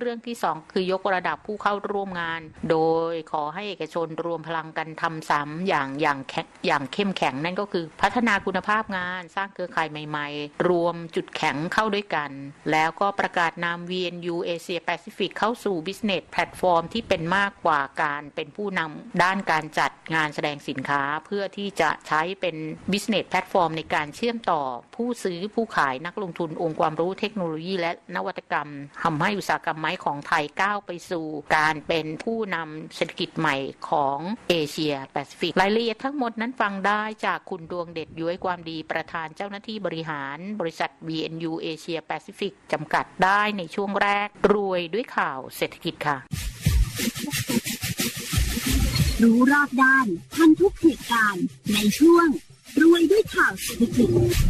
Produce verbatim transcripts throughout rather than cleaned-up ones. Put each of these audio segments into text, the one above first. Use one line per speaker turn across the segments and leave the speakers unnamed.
เรื่องที่สองคือยกระดับผู้เข้าร่วมงานโดยขอให้เอกชนรวมพลังกันทำซ้ำอย่างอย่างอย่างเข้มแข็งนั่นก็คือพัฒนาคุณภาพงานสร้างเครือข่ายใหม่ๆรวมจุดแข็งเข้าด้วยกันแล้วก็ประกาศนาม วี เอ็น ยู Asia Pacific เข้าสู่ Business Platform ที่เป็นมากกว่าการเป็นผู้นำด้านการจัดงานแสดงสินค้าเพื่อที่จะใช้เป็น Business Platform ในการเชื่อมต่อผู้ซื้อผู้ขายนักลงทุนองค์ความรู้เทคโนโลยีและนวัตกรรมทำให้อุตสาหกรรมไม้ของไทยก้าวไปสู่การเป็นผู้นำเศรษฐกิจใหม่ของเอเชียแปซิฟิกรายละเอียดทั้งหมดนั้นฟังได้จากคุณดวงเด็ดย้วยความดีประธานเจ้าหน้าที่บริหารบริษัท วี เอ็น ยู Asia Pacific จำกัดได้ในช่วงแรกรวยด้วยข่าวเศรษฐกิจค่ะ
รู้รอบด้านทันทุกเหตุการณ์ในช่วงรวยด้วยข่าวเศรษฐกิจ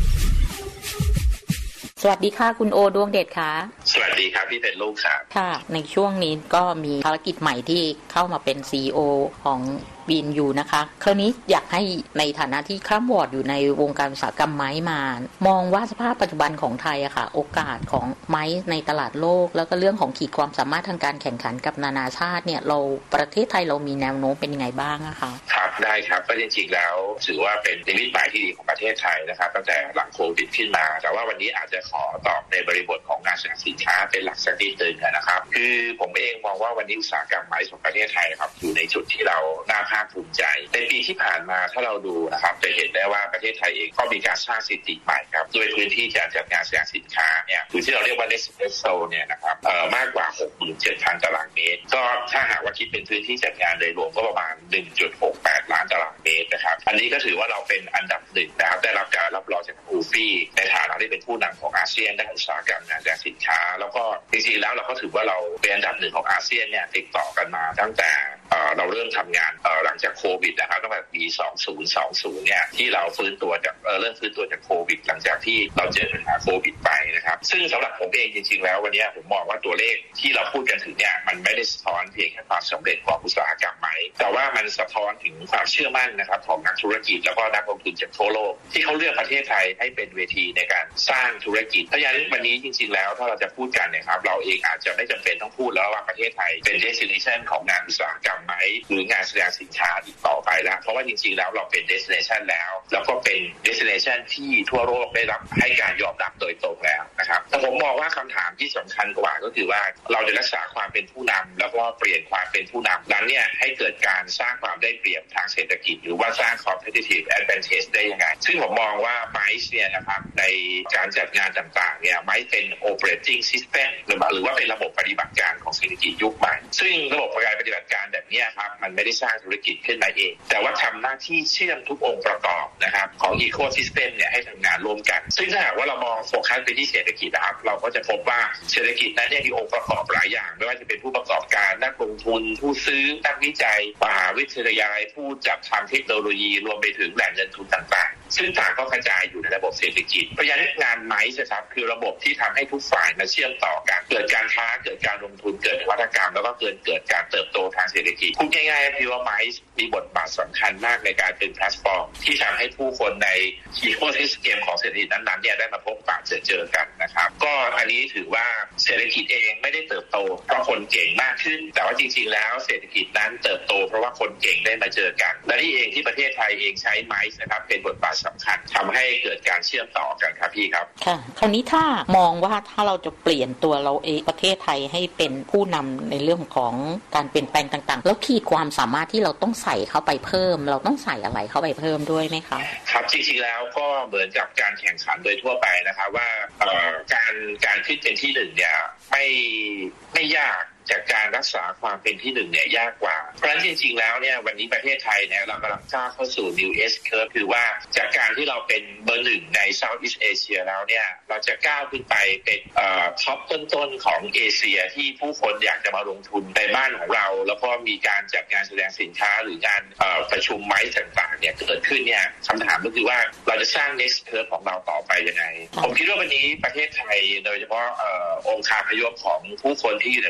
สวัสดีค่ะคุณโอดวงเด็ดค่ะ
สวัสดีครับพี่เป็นลูกครับ
ค่ะในช่วงนี้ก็มีภารกิจใหม่ที่เข้ามาเป็น ซี อี โอ ของ วี เอ็น ยู นะคะคราวนี้อยากให้ในฐานะที่คร่ำวอร์ดอยู่ในวงการอุตสาหกรรมไม้มามองว่าสภาพปัจจุบันของไทยอะค่ะโอกาสของไม้ในตลาดโลกแล้วก็เรื่องของขีดความสามารถทางการแข่งขันกับนานาชาติเนี่ยเราประเทศไทยเรามีแนวโน้มเป็นยังไงบ้างอะคะ
ครับได้ครับก็จริงๆแล้วถือว่าเป็นนิมิตหมายที่ดีของประเทศไทยนะครับตั้งแต่หลังโควิดขึ้นมาแต่ว่าวันนี้อาจจะขอตอบในบริบทของงานแสดงสินค้าเป็นหลักสักนิดนึงนะครับคือผมเองมองว่าวันนี้อุตสาหกรรมไม้ของประเทศไทยครับอยู่ในจุดที่เราน่าภาคภูมิใจในปีที่ผ่านมาถ้าเราดูนะครับจะเห็นได้ว่าประเทศไทยเองก็มีการสร้างสถิติใหม่ครับโดยพื้นที่การจัดงานแสดงสินค้าเนี่ยหรือที่เราเรียกว่า Residential เนี่ยนะครับเอ่อมากกว่า หกหมื่นเจ็ดพัน ตารางเมตรก็ถ้าหากว่าคิดเป็นพื้นที่จัดงานโดยรวมก็ประมาณ หนึ่งจุดหกแปด ล้านตารางเมตรนะครับอันนี้ก็ถือว่าเราเป็นอันดับหนึ่งนะครับได้รับการรับรองจากอูฟี่ในฐานะที่เป็นผู้นำของอาเซียนด้านอุตสาหกรรมงานแสดงสินค้าแล้วก็จริงๆแล้วเราก็ถือว่าเราเป็นอันดับหนึ่งของอาเซียนเนี่ยติดต่อกันมาตั้งแต่เราเริ่มทำงานหลังจากโควิดนะครับตั้งแต่ปีสองพันยี่สิบเนี่ยที่เราฟื้นตัวจากเเริ่มฟื้นตัวจากโควิดหลังจากที่เราเจอปัญหาโควิดไปนะครับซึ่งสำหรับผมเองจริงๆแล้ววันนี้ผมมองว่าตัวเลขที่เราพูดกันถึงเนี่ยมันไม่ได้สะท้อนเพียงแค่ความสำเร็จของอุตสาหกรรมไม้แต่ว่ามันสะท้อนถึงความเชื่อมั่นนะครับของนักธุรกิจแล้วก็นักลงทุนจากทั่วโลกที่เขาเลือกประเทศไทยให้เป็นเวทีในการสร้างธุรกิจเพราะฉะนั้นวันนี้จริงๆแล้วถ้าเราจะพูดกันเนี่ยครับเราเองอาจจะไม่จำเป็นต้องพูดแล้วว่าประเทศไทยเป็น destination ของงานอุตสาหกรรมไม้หรืองานแสดงสินค้าอีกต่อไปแล้วเพราะว่าจริงๆแล้วเราเป็น destination แล้วแล้วก็เป็น destination ที่ทั่วโลกได้รับให้การยอมรับโดยตรงแล้วนะครับแต่ผมมองว่าคำถามที่สำคัญกว่าก็คือว่าเราจะรักษาความเป็นผู้นำแล้วก็เปลี่ยนความเป็นผู้นำนั้นเนี่ยให้เกิดการสร้างความได้เปรียบทางเศรษฐกิจหรือว่าสร้าง competitive advantage ได้ยังไงซึ่งผมมองว่าไมซ์เนี่ยนะครับในการจัดงานต่างๆเนี่ยไมซ์เป็น operating system หรือว่าเป็นระบบปฏิบัติการของเศรษฐกิจยุคใหม่ซึ่งระบบการปฏิบัติการแบบนี้ครับมันไม่ได้สร้างธุรกิจขึ้นมาเองแต่ว่าทำหน้าที่เชื่อมทุกองค์ประกอบนะครับของ ecosystem เนี่ยให้ทำงานร่วมกันซึ่งถ้าหากว่าเรามองโฟกัสไปที่เศรษฐกิจนะครับเราก็จะพบว่าเศรษฐกิจนั้นเนี่ยมีองค์ประกอบหลายอย่างไม่ว่าจะเป็นผู้ประกอบการนักลงทุนผู้ซื้อนักวิจัยมหาวิทยาลัยผู้จัดทำเทคโนโลยีรวมไปถึงแหล่งเงินทุนต่างๆซึ่งต่างก็กระจายอยู่ในระบบเศรษฐกิจเพราะฉะนั้นงานไมซ์ครับคือระบบที่ทำให้ทุกฝ่ายมาเชื่อมต่อกันเกิดการค้าเกิดการลงทุนเกิดนวัตกรรมแล้วก็เกิดเกิดการเติบโตทางเศรษฐกิจพูดง่ายๆคือว่าไมซ์มีบทบาทสำคัญมากในการเป็นแพลตฟอร์มที่ทำให้ผู้คนในอีโคซิสเต็มของเศรษฐกิจนั้นๆเนี่ยได้มาพบปะเจอเจอกันนะครับก็อันนี้ถือว่าเศรษฐกิจเองไม่ได้เติบโตเพราะคนเก่งมากขึ้นแต่ว่าจริงๆแล้วเศรษฐกิจนั้นเติบโตเพราะว่าคนเก่งได้มาเจอกันและนี่เองที่ประเทศไทยเองใช้ไมซ์นะครับเป็นบทบาทสำคัญทำให้เกิดการเชื่อมต่อกันครับพี่ครับ
ค่ะคราวนี้ถ้ามองว่าถ้าเราจะเปลี่ยนตัวเราเองประเทศไทยให้เป็นผู้นำในเรื่องของการเปลี่ยนแปลงต่างๆแล้วขีดความสามารถที่เราต้องใส่เข้าไปเพิ่มเราต้องใส่อะไรเข้าไปเพิ่มด้วยไหมคะ
ครับจริงๆแล้วก็เหมือนกับการแข่งขันโดยทั่วไปนะครับว่าการการขึ้นเป็นที่หนึ่งเนี่ยไม่ไม่ยากจากการรักษาความเป็นที่หนึ่งเนี่ยยากกว่าเพราะฉะนั้นจริงๆแล้วเนี่ยวันนี้ประเทศไทยเนี่ยเรากำลังก้าวเข้าสู่ New S Curve คือว่าจากการที่เราเป็นเบอร์หนึ่งใน Southeast Asia แล้วเนี่ยเราจะก้าวขึ้นไปเป็นเอ่อท็อปต้นๆของเอเชียที่ผู้คนอยากจะมาลงทุนในบ้านของเราแล้วก็มีการจัดงานแสดงสินค้าหรืองานเอ่อประชุมไม้ต่างๆเนี่ยเกิดขึ้นเนี่ยคำถามก็คือว่าเราจะสร้าง Next Curve ของเราต่อไปยังไงผมคิดว่าวันนี้ประเทศไทยโดยเฉพาะเอ่อองค์คาพยพของผู้คนที่อยู่ในอุตสาหกรรม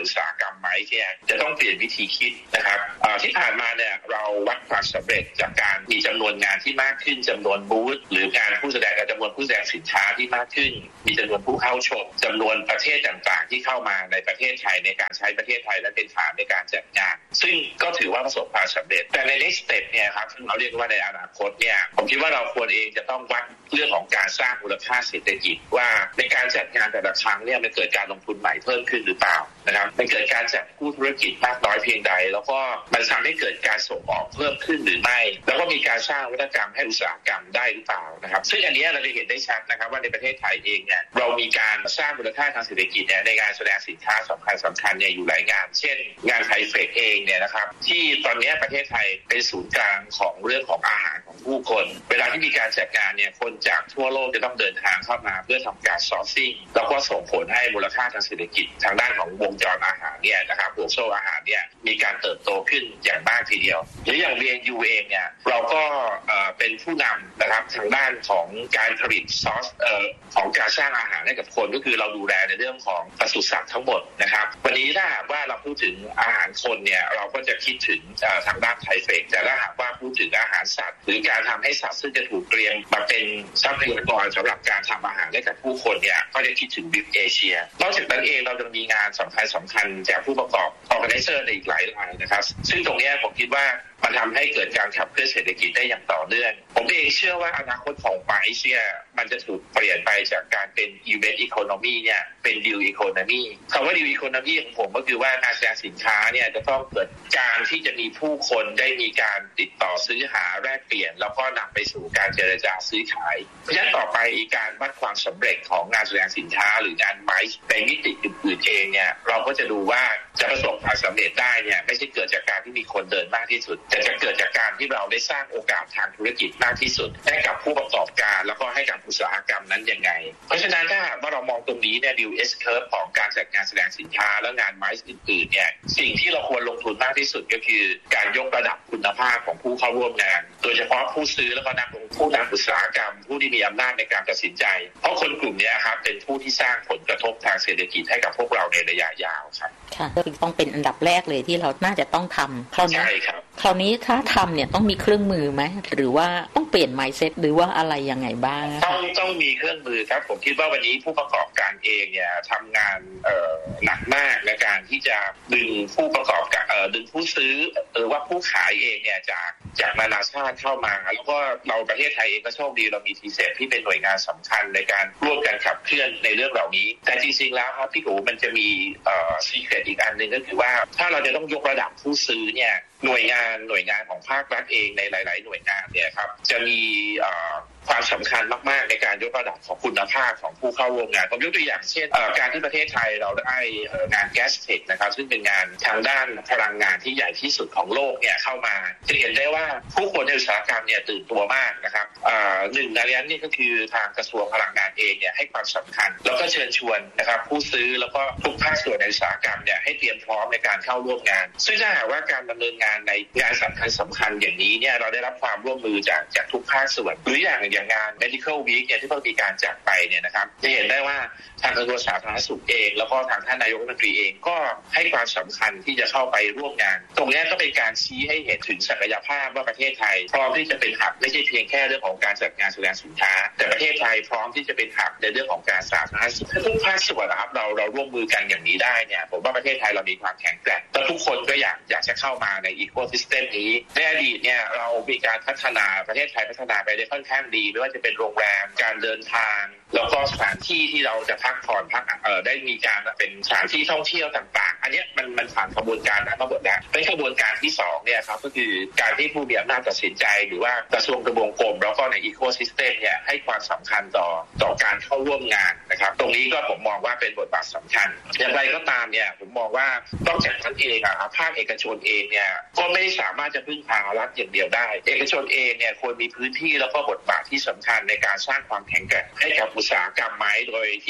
มไม้เนี่ยจะต้องเปลี่ยนวิธีคิดนะครับที่ผ่านมาเนี่ยเราวัดความสำเร็จจากการมีจำนวนงานที่มากขึ้นจำนวนบูธหรืองานผู้แสดงจำนวนผู้แสดงสินค้าที่มากขึ้นมีจำนวนผู้เข้าชมจำนวนประเทศต่างๆที่เข้ามาในประเทศไทยในการใช้ประเทศไทยและเป็นฐานในการจัดงานซึ่งก็ถือว่าประสบความสำเร็จแต่ใน next step เนี่ยครับซึ่งเราเรียกว่าในอนาคตเนี่ยผมคิดว่าเราควรเองจะต้องวัดเรื่องของการสร้างมูลค่าเศรษฐกิจว่าในการจัดงานแต่ละครั้งเนี่ยมันเกิดการลงทุนใหม่เพิ่มขึ้นหรือเปล่านะครับมันเกิดการจัดคู่ธุรกิจมากน้อยเพียงใดแล้วก็มันทำให้เกิดการส่งออกเพิ่มขึ้นหรือไม่แล้วก็มีการสร้างวัฒนธรรมให้อุตสาหกรรมได้หรือเปล่านะครับซึ่งอันนี้เราจะเห็นได้ชัดนะครับว่าในประเทศไทยเองเนี่ยเรามีการสร้างมูลค่าทางเศรษฐกิจเนี่ยในการแสดงสินค้าสำคัญสำคัญเนี่ยอยู่หลายงานเช่นงานไทยเฟกเองเนี่ยนะครับที่ตอนนี้ประเทศไทยเป็นศูนย์กลางของเรื่องของอาหารของผู้คนเวลาที่มีการจัดงานเนี่ยคนจากทั่วโลกจะต้องเดินทางเข้ามาเพื่อทำการซอร์ซิ่งแล้วก็ส่งผลให้มูลค่าทางเศรษฐกิจทางด้านของวงจรอาหารเนี่ยนะครับห่วงโซ่อาหารเนี่ยมีการเติบโตขึ้นอย่างมากทีเดียวหรืออย่าง บี เอ็น ยู เองเนี่ยเราก็เป็นผู้นำนะครับทางด้านของการผลิตซอสของการสร้างอาหารให้กับคนก็คือเราดูแลในเรื่องของปศุสัตว์ทั้งหมดนะครับวันนี้ถ้าหากว่าเราพูดถึงอาหารคนเนี่ยเราก็จะคิดถึงทางด้านไทยเฟกแต่ถ้าหากว่าพูดถึงอาหารสัตว์หรือการทำให้สัตว์ซึ่งจะถูกเตรียมมาเป็นทรัพยากรสำหรับการทำอาหารให้กับผู้คนเนี่ยก็จะคิดถึงบิ๊กเอเชียนอกจากนั้นเองเราจะมีงานสำคัญสำคัญจากผู้ประกอบ organizer ในอีกหลายรายนะครับซึ่งตรงนี้ผมคิดว่ามันทำให้เกิดการขับเคลื่อนเศรษฐกิจได้อย่างต่อเนื่องผมเองเชื่อว่าอนาคตของไมซ์เนี่ยมันจะถูกเปลี่ยนไปจากการเป็น event economy เนี่ยเป็น deal economy คำว่า deal economy ของผมก็คือว่าการแสดงสินค้าเนี่ยจะต้องเกิดการที่จะมีผู้คนได้มีการติดต่อซื้อหาแลกเปลี่ยนแล้วก็นำไปสู่การเจรจาซื้อขายเพราะฉะนั้นต่อไปการวัดความสำเร็จของงานแสดงสินค้าหรืองานไมซ์ในมิติอื่นๆเองเนี่ยเราก็จะดูว่าจะประสบความสำเร็จได้เนี่ยไม่ใช่เกิดจากการที่มีคนเดินมากที่สุดแต่จะเกิดจากการที่เราได้สร้างโอกาสทางธุรกิจมากที่สุดให้กับผู้ประกอบการแล้วก็ให้กับอุตสาหกรรมนั้นยังไงเพราะฉะนั้นถ้าหากว่าเรามองตรงนี้เนี่ยดิว S curve ของการจัดงานแสดงสินค้าและงานไมซ์อื่นๆเนี่ยสิ่งที่เราควรลงทุนมากที่สุดก็คือการยกระดับคุณภาพของผู้เข้าร่วมงานโดยเฉพาะผู้ซื้อแล้วก็นักลงทุนผู้นำอุตสาหกรรมผู้ที่มีอำนาจในการตัดสินใจเพราะคนกลุ่มนี้ครับเป็นผู้ที่สร้างผลกระทบทางเศรษฐกิจให้กับพวกเราในระยะยาวครับ
ค่ะก็ต้องเป็นอันดับแรกเลยที่เราน่าจะต้องทำคราวนี้คราวนี้ถ้าทำเนี่ยต้องมีเครื่องมือไหมหรือว่าต้องเปลี่ยน mindset หรือว่าอะไรยังไงบ้าง
ต้องต้องมีเครื่องมือครับผมคิดว่าวันนี้ผู้ประกอบการเองเนี่ยทำงานหนักมากในการที่จะดึงผู้ประกอบการดึงผู้ซื้อหรือว่าผู้ขายเองเนี่ยจากจากนานาชาติเข้ามาแล้วก็เราประเทศไทยเองก็โชคดีเรามี ที เซด ที่เป็นหน่วยงานสำคัญในการร่วมกันขับเคลื่อนในเรื่องเหล่านี้แต่จริงๆแล้วครับพี่โอ๋มันจะมีเอ่อ secret อีกอันนึงก็คือว่าถ้าเราจะต้องยกระดับผู้ซื้อเนี่ยหน่วยงานหน่วยงานของภาครัฐเองในหลายๆหน่วยงานเนี่ยครับจะมีเอ่อความสำคัญมากๆในการยกระดับของคุณภาพของผู้เข้าร่วมงานผมยกตัวอย่างเช่นการที่ประเทศไทยเราได้งาน Gas Tech นะครับซึ่งเป็นงานทางด้านพลังงานที่ใหญ่ที่สุดของโลกเนี่ยเข้ามาจะเห็นได้ว่าผู้คนในอุตสาหกรรมเนี่ยตื่นตัวมากนะครับหนึ่งในนั้นนี่ก็คือทางกระทรวงพลังงานเองเนี่ยให้ความสำคัญแล้วก็เชิญชวนนะครับผู้ซื้อแล้วก็ทุกภาคส่วนในอุตสาหกรรมเนี่ยให้เตรียมพร้อมในการเข้าร่วมงานซึ่งถ้าหากว่าการดำเนินงานในงานสำคัญสำคัญอย่างนี้เนี่ยเราได้รับความร่วมมือจากจากทุกภาคส่วนหรืออย่างอย่างงาน Medical Week เนี่ยที่เพิ่งมีการจัดไปเนี่ยนะครับจะเห็นได้ว่าทางกระทรวงสาธารณสุขเองแล้วก็ทางท่านนายกรัฐมนตรีเองก็ให้ความสำคัญที่จะเข้าไปร่วมงานตรงนี้ก็เป็นการชี้ให้เห็นถึงศักยภาพว่าประเทศไทยพร้อมที่จะเป็นหับไม่ใช่เพียงแค่เรื่องของการจัดงานแสดงสินค้าแต่ประเทศไทยพร้อมที่จะเป็นหับในเรื่องของการสาธารณสุขทุกภาคส่วนนะครับเราเราร่วมมือกันอย่างนี้ได้เนี่ยผมว่าประเทศไทยเรามีความแข็งแกร่งและทุกคนก็อยากอยากจะเข้ามาในอีโคซิสเต็มนี้ในอดีตเนี่ยเรามีการพัฒนาประเทศไทยพัฒนาไปได้ค่อนข้างดีไม่ว่าจะเป็นโรงแรมการเดินทางแล้วก็สถานที่ที่เราจะพักผ่อนพักเอ่อได้มีการเป็นสถานที่ท่องเที่ยวต่างๆอันนี้มันมันผ่านกระบวนการนั้นมาหมดแล้วเป็นกระบวนการที่สองเนี่ยครับก็คือการที่ผู้มีอำนาจตัดสินใจหรือว่ากระทรวงทบวงกรมแล้วก็ในอีโคซิสเต็มเนี่ยให้ความสำคัญต่อต่อการเข้าร่วมงานนะครับตรงนี้ก็ผมมองว่าเป็นบทบาทสำคัญอย่างไรก็ตามเนี่ยผมมองว่านอกจากนั้นเองอ่ะภาคเอกชนเองเนี่ยก็ไม่สามารถจะพึ่งพารัฐอย่างเดียวได้เอกชนเองเนี่ยควรมีพื้นที่แล้วก็บทบาทที่สำคัญในการสร้างความแข็งแกร่งให้กับอุตสาหกรรมไม้โดยที่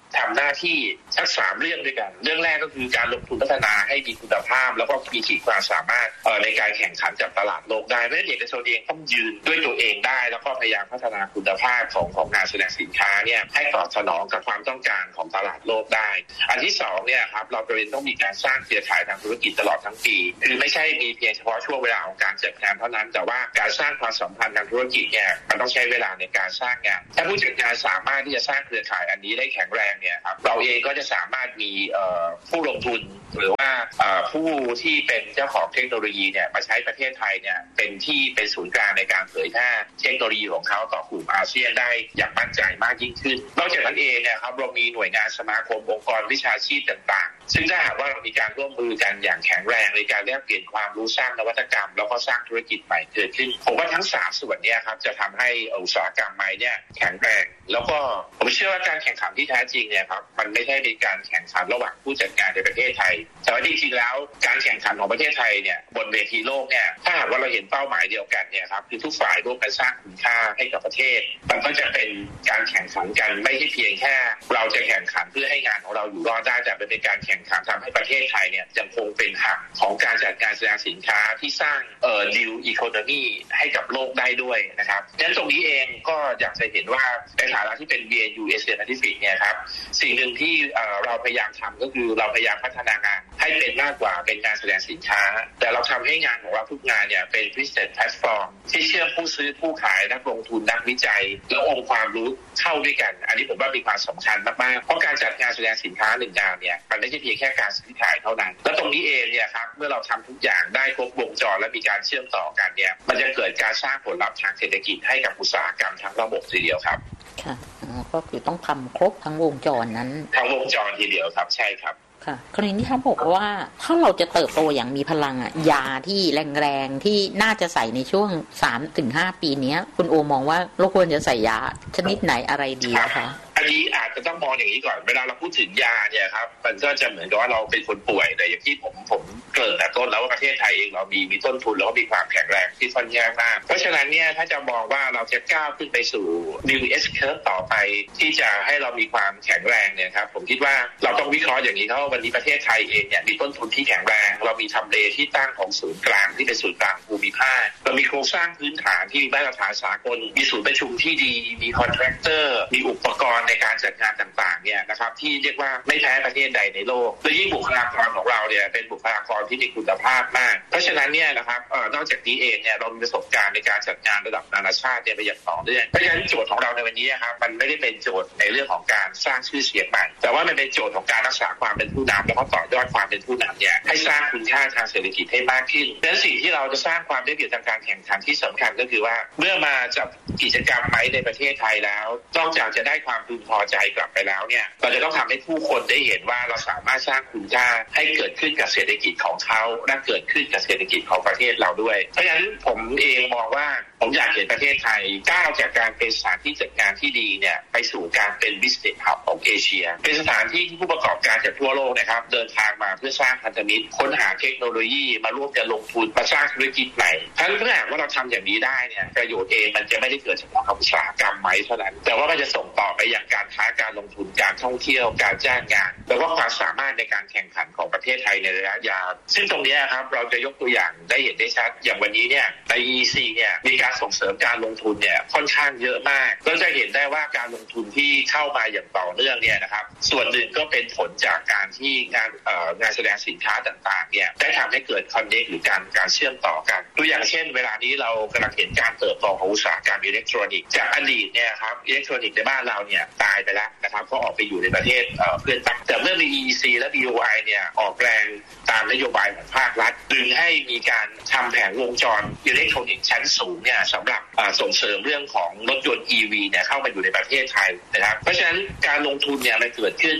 ทำหน้าที่สักสามเรื่องด้วยกันเรื่องแรกก็คือการลงทุนพัฒนาให้มีคุณภาพแล้วก็มีขีดความสามารถในการแข่งขันกับตลาดโลกได้เพราะฉะนั้นเอกชนเองต้องยืนด้วยตัวเองได้แล้วก็พยายามพัฒนาคุณภาพของของงานแสดงสินค้าเนี่ยให้ตอบสนองกับความต้องการของตลาดโลกได้อันที่สองเนี่ยครับเราเป็นต้องมีการสร้างเครือข่ายทางธุรกิจตลอดทั้งปีคือไม่ใช่มีเพียงเฉพาะช่วงเวลาของการจัดงานเท่านั้นแต่ว่าการสร้างความสัมพันธ์ทางธุรกิจเนี่ยมันต้องใช้เวลาในการสร้างงานถ้าผู้จัดงานสามารถที่จะสร้างเครือข่ายอันนี้ได้แข็งแรงเนี่ยครับเราเองก็จะสามารถมีผู้ลงทุนหรือว่าผู้ที่เป็นเจ้าของเทคโนโลยีเนี่ยมาใช้ประเทศไทยเนี่ยเป็นที่เป็นศูนย์กลางในการเผยแพร่เทคโนโลยีของเขาต่อกลุ่มอาเซียนได้อย่างมั่นใจมากยิ่งขึ้นนอกจากนั้นเองเนี่ยครับเรามีหน่วยงานสมาคมองค์กรวิชาชีพต่างๆซึ่งถ้าหากว่าเรามีการร่วมมือกันอย่างแข็งแรงในการแลกเปลี่ยนความรู้สร้างนวัตกรรมแล้วก็สร้างธุรกิจใหม่เกิดขึ้นผมว่าทั้งสามส่วนเนี่ยครับจะทำให้อุตสาหกรรมใหม่เนี่ยแข็งแรงแล้วก็ผมเชื่อว่าการแข่งขันที่แท้จริงเนี่ยครับมันไม่ใช่เป็นการแข่งขันระหว่างผู้จัดงานในประเทศไทยแต่ว่าจริงๆแล้วการแข่งขันของประเทศไทยเนี่ยบนเวทีโลกเนี่ยถ้าหากว่าเราเห็นเป้าหมายเดียวกันเนี่ยครับคือทุกฝ่ายร่วมกันสร้างคุณค่าให้กับประเทศมันก็จะเป็นการแข่งขันกันไม่ใช่เพียงแค่เราจะแข่งขันเพื่อให้งานของเราอยู่รอดได้แต่เป็นการแข่งขันทำให้ประเทศไทยเนี่ยยังคงเป็นหับของการจัดการแสดงสินค้าที่สร้างเอ่อ new economy ให้กับโลกได้ด้วยนะครับดังนั้นตรงนี้เองก็อยากจะเห็นว่าในฐานะที่เป็น บี เอ็น ยู Asia Pacific เนี่ยครับสิ่งหนึ่งที่เอ่อเราพยายามทำก็คือเราพยายามพัฒนางานให้เป็นมากกว่าเป็นการแสดงสินค้าแต่เราทำให้งานของเราทุกงานเนี่ยเป็น business platform ที่เชื่อมผู้ซื้อผู้ขายนักลงทุนนักวิจัยและองค์ความรู้เข้าด้วยกันอันนี้ผมว่ามีความสำคัญมากๆเพราะการจัดงานแสดงสินค้าหนึ่งงานเนี่ยมันไม่ใช่เพียงแค่การซื้อขายเท่านั้นและตรงนี้เองเนี่ยครับเมื่อเราทำทุกอย่างได้ครบวงจรและมีการเชื่อมต่อกันเนี่ยมันจะเกิดการสร้างผลลัพธ์ทางเศรษฐกิจให้กับอุตสาหกรรมทั้งระบบทีเดียวครับ
ค่ะก็คือต้องทำครบทั้งวงจรนั้น
ทั้งวงจรทีเดียวครับใช่ครับ
ค่ะกรณีที่เขาบอกว่าถ้าเราจะเติบโตอย่างมีพลังอ่ะยาที่แรงๆที่น่าจะใส่ในช่วง สามถึงห้า ปีนี้คุณโอมองว่าเราควรจะใส่ยาชนิดไหนอะไรดีคะ
อันนี้อาจจะต้องมองอย่างนี้ก่อนเวลาเราพูดถึงยาเนี่ยครับมันก็จะเหมือนกับว่าเราเป็นคนป่วยแต่อย่างที่ผมผมเกริ่นแต่ต้นแล้วว่าประเทศไทยเองเรามีมีต้นทุนแล้วก็มีความแข็งแรงที่ค่อนข้างมากเพราะฉะนั้นเนี่ยถ้าจะมองว่าเราจะก้าวขึ้นไปสู่ New S Curve ต่อไปที่จะให้เรามีความแข็งแรงเนี่ยครับผมคิดว่าเราต้องวิเคราะห์อย่างนี้เพราะวันนี้ประเทศไทยเองเนี่ยมีต้นทุนที่แข็งแรงเรามีทำเลที่ตั้งของศูนย์กลางที่เป็นศูนย์กลางภูมิภาคเรามีโครงสร้างพื้นฐานที่มีมาตรฐานสากลมีศูนย์ประชุมที่ดีมีคอนแทรคเตอร์มีอุปกรณ์ในการจัดงานต่างๆเนี่ยนะครับที่เรียกว่าไม่แพ้ประเทศใดในโลกและยิ่งบุคลากรของเราเนี่ยเป็นบุคลากรที่มีคุณภาพมากเพราะฉะนั้นเนี่ยนะครับเอ่อนอกจากนี้เองเนี่ยเรามีประสบการณ์ในการจัดงานระดับนานาชาติเนี่ยไปอย่างต่อเนื่องเพราะฉะนั้นโจทย์ของเราในวันนี้ครับมันไม่ได้เป็นโจทย์ในเรื่องของการสร้างชื่อเสียงใหม่แต่ว่ามันเป็นโจทย์ของการรักษาความเป็นผู้นำและก็ต่อยอดความเป็นผู้นำเนี่ยให้สร้างคุณค่าทางเศรษฐกิจให้มากขึ้นและสิ่งที่เราจะสร้างความได้เปรียบทางการแข่งขันที่สำคัญก็คือว่าเมื่อมาจับกิจกรรมไม้ในประเทศไทยแล้วนอกจากจะได้ความพึงพอใจกลับไปแล้วเนี่ยเราจะต้องทำให้ผู้คนได้เห็นว่าเราสามารถสร้างคุณค่าให้เกิดขึ้นกับเศรษฐกิจของเขาและเกิดขึ้นกับเศรษฐกิจของประเทศเราด้วยเพราะฉะนั้นผมเองมองว่าผมอยากเห็นประเทศไทยก้าวจากการเป็นสถานที่จัดงานที่ดีเนี่ยไปสู่การเป็น business hub ของเอเชียเป็นสถานที่ที่ผู้ประกอบการจากทั่วโลกนะครับเดินทางมาเพื่อสร้างพันธมิตรค้นหาเทคโนโลยีมาร่วมกันลงทุนมาสร้างธุรกิจใหม่ถ้าเมื่อว่าเราทำอย่างนี้ได้เนี่ยประโยชน์เองมันจะไม่ได้เกิดเฉพาะกับอุตสาหกรรมไม้เท่านั้นแต่ว่ามันจะส่งต่อไปยังการค้าการลงทุนการท่องเที่ยวการจ้างงานแล้วก็ความสามารถในการแข่งขันของประเทศไทยในระยะยาวซึ่งตรงนี้ครับเราจะยกตัวอย่างได้เห็นได้ชัดอย่างวันนี้เนี่ยใน อี อี ซี เนี่ยมีการส่งเสริมการลงทุนเนี่ยค่อนข้างเยอะมากเราจะเห็นได้ว่าการลงทุนที่เข้ามาอย่างต่อเนื่องเนี่ยนะครับส่วนหนึ่งก็เป็นผลจากการที่งานเอ่องานแสดงสินค้าต่างๆเนี่ยได้ทำให้เกิดคอนเนคหรือการการเชื่อมต่อกันตัวอย่างเช่นเวลานี้เรากำลังเห็นการเติบโตของอุตสาหกรรมอิเล็กทรอนิกส์จากอดีตเนี่ยครับอิเล็กทรอนิกส์ในบ้านเราเนี่ยตายไปแล้วนะครับก็ออกไปอยู่ในประเทศเอ่อเพื่อนต่างแต่เมื่อมี อี อี ซี และ บี โอ ไอ เนี่ยออกแรงตามนโยบายของภาครัฐดึงให้มีการทำแผงวงจรอิเล็กทรอนิกส์ชั้นสูงเนี่ยสำหรับส่งเสริมเรื่องของรถยนต์ อี วี เนี่ยเข้ามาอยู่ในประเทศไทยนะครับเพราะฉะนั้นการลงทุนเนี่ยมันเกิดขึ้น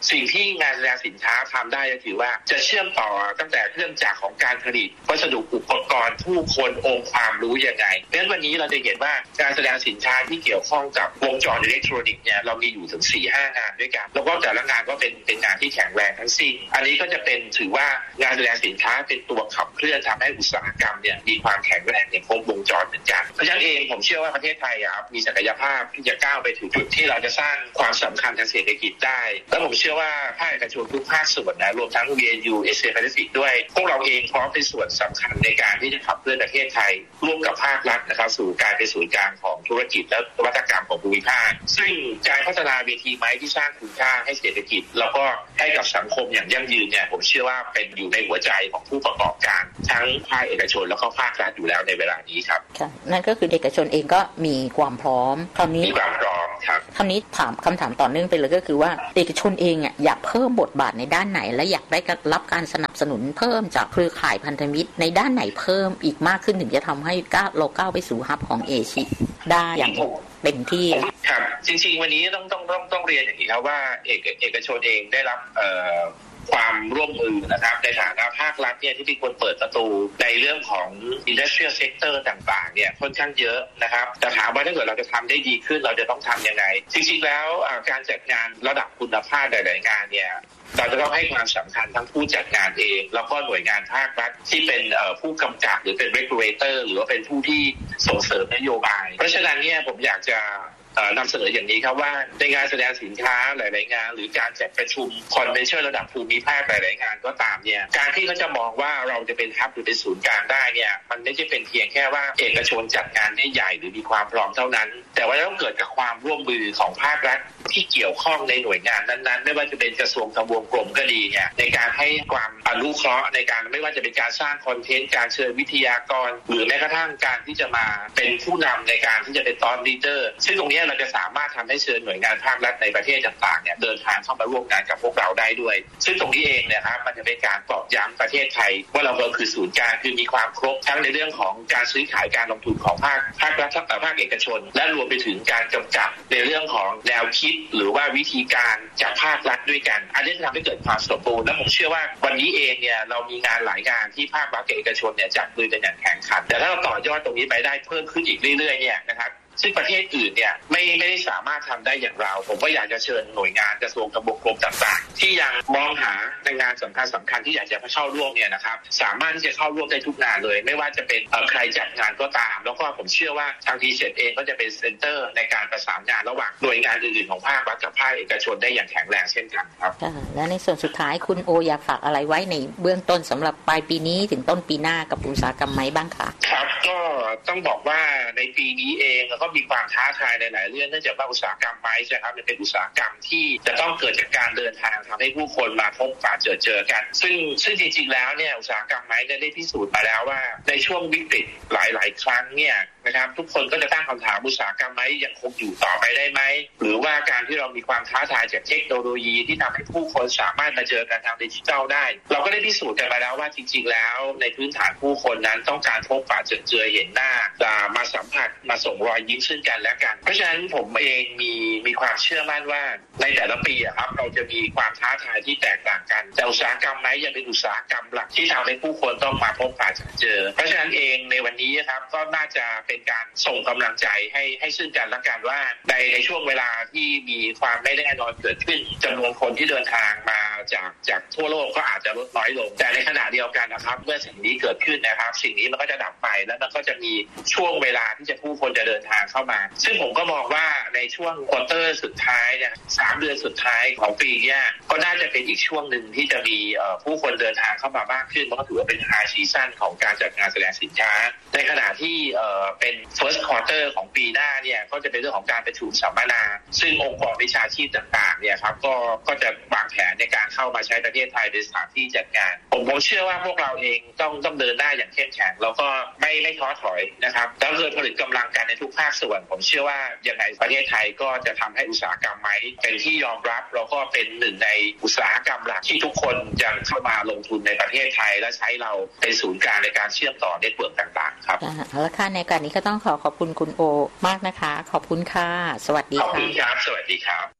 สิ่งที่งานแสดงสินค้าทำได้ก็คือว่าจะเชื่อมต่อตั้งแต่เครื่องจักรของการผลิตวัสดุอุปกรณ์ผู้คนองค์ความรู้ยังไงเพราะฉะนั้นวันนี้เราจะเห็นว่าการแสดงสินค้าที่เกี่ยวข้องกับวงจรอิเล็กทรอนิกส์เนี่ยเรามีอยู่ถึง สี่ห้า งานด้วยกันแล้วก็แต่ละงานก็เป็นเป็นงานที่แข็งแรงทั้งสิ้นอันนี้ก็จะเป็นถือว่างานแสดงสินค้าเป็นตัวขับเคลื่อนทำให้อุตสาหกรรมเนี่ยมีความแข็งแรงในครบวงจรเหมือนกันเพราะฉะนั้นเองผมเชื่อว่าประเทศไทยอ่ะมีศักยภาพที่จะก้าวไปถึงจุดที่เราจะสร้างความสำคัญทางเศรษฐกิจได้แล้วผมเชื่อว่าภาคเอกชนทุกภาคส่วนนะรวมทั้ง วี เอ็น ยู Asia Pacific ด้วยพวกเราเองพร้อมเป็นส่วนสำคัญในการที่จะขับเคลื่อนประเทศไทยร่วมกับภาครัฐนะครับสู่การเป็นศูนย์กลางของธุรกิจและนวัตกรรมของภูมิภาคซึ่งการพัฒนาเวทีไม้ที่สร้างคุณค่าให้เศรษฐกิจแล้วก็ให้กับสังคมอย่างยั่งยืนเนี่ยผมเชื่อว่าเป็นอยู่ในหัวใจของผู้ประกอบการทั้งภาคเอกชนแล้วก็ภาครัฐอยู่แล้วในเวลานี้ครับ
ค่ะนั่นก็คือเอกชนเองก็มีความพร้อมคราวนี้
มีความพร้อมครับ
คราวนี้ถามคำถามต่อเนื่องไปเลยก็คือว่าเอกชนเองอ่ะอยากเพิ่มบทบาทในด้านไหนและอยากได้รับการสนับสนุนเพิ่มจากเครือข่ายพันธมิตรในด้านไหนเพิ่มอีกมากขึ้นถึงจะทำให้ก้าวเราก้าวไปสู่ฮับของเอเชียได้อย่างเต็มที่
ครับจริงๆวันนี้ต้องต้องต้องต้องเรียนอย่างนี้ครับว่าเอกเอกชนเองได้รับเอ่อความร่วมมือนะครับในฐานะภาครัฐเนี่ยที่เป็นคนเปิดประตูในเรื่องของ industrial sector ต่างๆเนี่ยค่อนข้างเยอะนะครับแต่ถามว่าถ้าเกิดเราจะทำได้ดีขึ้นเราจะต้องทำยังไงจริงๆแล้วการจัดงานระดับคุณภาพหลายๆงานเนี่ยเราจะต้องให้ความสำคัญทั้งผู้จัดงานเองแล้วก็หน่วยงานภาครัฐที่เป็นผู้กำกับหรือเป็น regulator หรือว่าเป็นผู้ที่ส่งเสริมนโยบายเพราะฉะนั้นเนี่ยผมอยากจะนำเสนออย่างนี้ครับว่าในงานแสดงสินค้าหลายๆงานหรือการจัดประชุมคอนเวนชั่นระดับภูมิภาคหลายๆงานก็ตามเนี่ยการที่เขาจะมองว่าเราจะเป็นฮับหรือเป็นศูนย์กลางได้เนี่ยมันไม่ใช่เป็นเพียงแค่ว่าเอกชนจัดงานได้ใหญ่หรือมีความพร้อมเท่านั้นแต่ว่าต้องเกิดจากความร่วมมือของภาครัฐที่เกี่ยวข้องในหน่วยงานนั้นๆไม่ว่าจะเป็นกระทรวงทบวงกรมก็ดีเนี่ยในการให้ความอนุเคราะห์ในการไม่ว่าจะเป็นการสร้างคอนเทนต์การเชิญวิทยากรหรือแม้กระทั่งการที่จะมาเป็นผู้นำในการที่จะเป็นตอนลีดเดอร์ซึ่งตรงนี้เราจะสามารถทำให้เชิญหน่วยงานภาครัฐในประเทศต่างๆเนี่ยเดินทางเข้ามาร่วมงานกับพวกเราได้ด้วยซึ่งตรงนี้เองเนี่ยครับมันจะเป็นการตอกย้ำประเทศไทยว่าเราคือศูนย์กลางคือมีความครบทั้งในเรื่องของการซื้อขายการลงทุนของภาคภาครัฐและภาคเอกชนและรวมไปถึงการกำกับในเรื่องของแนวคิดหรือว่าวิธีการจากภาครัฐด้วยกันอันนี้จะทำให้เกิดความสมบูรณ์และผมเชื่อว่าวันนี้เองเนี่ยเรามีงานหลายงานที่ภาครัฐกับเอกชนเนี่ยจับมือกันอย่างแข่งขันแต่ถ้าเราต่อยอดตรงนี้ไปได้เพิ่มขึ้นอีกเรื่อยๆเนี่ยนะครับซึ่งประเทศอื่นเนี่ยไม่ไม่ได้สามารถทำได้อย่างเราผมก็อยากจะเชิญหน่วยงานกระทรวงทบวงกรมต่างๆที่ยังมองหาในงานสำคัญสำคัญที่อยากจะเข้าร่วมเนี่ยนะครับสามารถที่จะเข้าร่วมได้ทุกงานเลยไม่ว่าจะเป็นใครจัดงานก็ตามแล้วก็ผมเชื่อว่าทาง ที เซ เองก็จะเป็นเซ็นเตอร์ในการประสานงานระหว่างหน่วยงานอื่นๆของภาครัฐกับภาคเอกชนได้อย่างแข็งแรงเช่นกันครับ
และในส่วนสุดท้ายคุณโออยากฝากอะไรไว้ในเบื้องต้นสำหรับปลายปีนี้ถึงต้นปีหน้ากับอุตสาหกรรมไม้บ้างคะ
ครับก็ต้องบอกว่าในปีนี้เองก็มีความท้าทายในหลายเรื่องเนื่องจากว่าอุตสาหกรรมไม้ใช่ครับมันเป็นอุตสาหกรรมที่จะต้องเกิดจากการเดินทางทำให้ผู้คนมาพบปะเจอเจอกันซึ่งซึ่งจริงๆแล้วเนี่ยอุตสาหกรรมไม้ได้พิสูจน์มาแล้วว่าในช่วงวิกฤตหลายๆครั้งเนี่ยนะครับทุกคนก็จะตั้งคำถามอุตสาหกรรมไม้ยังคงอยู่ต่อไปได้ไหมหรือว่าการที่เรามีความท้าทายจากเทคโนโลยีที่ทำให้ผู้คนสามารถมาเจอกันทางดิจิทัลได้เราก็ได้พิสูจน์กันมาแล้วว่าจริงๆแล้วในพื้นฐานผู้คนนั้นต้องการพบปะเจอเจอเห็นหน้ามาสัมผัสมาส่งรอยยิ้มซึ่งกันและกันเพราะฉะนั้นผมเองมีมีความเชื่อมั่นว่าในแต่ละปีครับเราจะมีความท้าทายที่แตกต่างกันแต่อุตสาหกรรมไม้ยังเป็นอุตสาหกรรมหลักที่ทำให้ผู้คนต้องมาพบปะเจอเพราะฉะนั้นเองในวันนี้ครับก็น่าจะเป็นการส่งกำลังใจให้ให้ซึ่งกันและกันว่าในในช่วงเวลาที่มีความไม่แน่นอนเกิดขึ้นจำนวนคนที่เดินทางมาจากจากทั่วโลกก็อาจจะลดน้อยลงแต่ในขณะเดียวกันนะครับเมื่อสิ่งนี้เกิดขึ้นนะครับสิ่งนี้มันก็จะดับไปแล้วมันก็จะมีช่วงเวลาที่จะผู้คนจะเดินทางเข้ามาซึ่งผมก็มองว่าในช่วงควอเตอร์สุดท้ายเนี่ยสามเดือนสุดท้ายของปีนี้ก็น่าจะเป็นอีกช่วงหนึ่งที่จะมีผู้คนเดินทางเข้ามามากขึ้นมันก็ถือว่าเป็นไฮซีซั่นของการจัดงานแสดงสินค้าในขณะที่เป็น first quarter ของปีหน้าเนี่ยก็จะเป็นเรื่องของการประชุมสัมมนาซึ่งองค์กรวิชาชีพต่างๆเนี่ยครับก็ก็จะวางแผนในการเข้ามาใช้ประเทศไทยเป็นสถานที่จัดงานผมผมเชื่อว่าพวกเราเองต้องต้องเดินหน้าอย่างเข้มแข็งแล้วก็ไม่ไม่ท้อถอยนะครับแล้วเกิดผลิตกำลังกันในทุกภาคส่วนผมเชื่อว่ายังไงประเทศไทยก็จะทำให้อุตสาหกรรมไม้เป็นที่ยอมรับแล้วก็เป็นหนึ่งในอุตสาหกรรมหลักที่ทุกคนยังเข้ามาลงทุนในประเทศไทยและใช้เราเป็นศูนย์กลางในการเชื่อมต่อเน็ตเวิร์กต่างๆครับ
แล้วค่ะในการนี้ก็ต้องขอขอบคุณคุณโอมากนะคะขอบคุณค่ะสวัสดีค่ะ
ขอบคุณครับสวัสดีครับ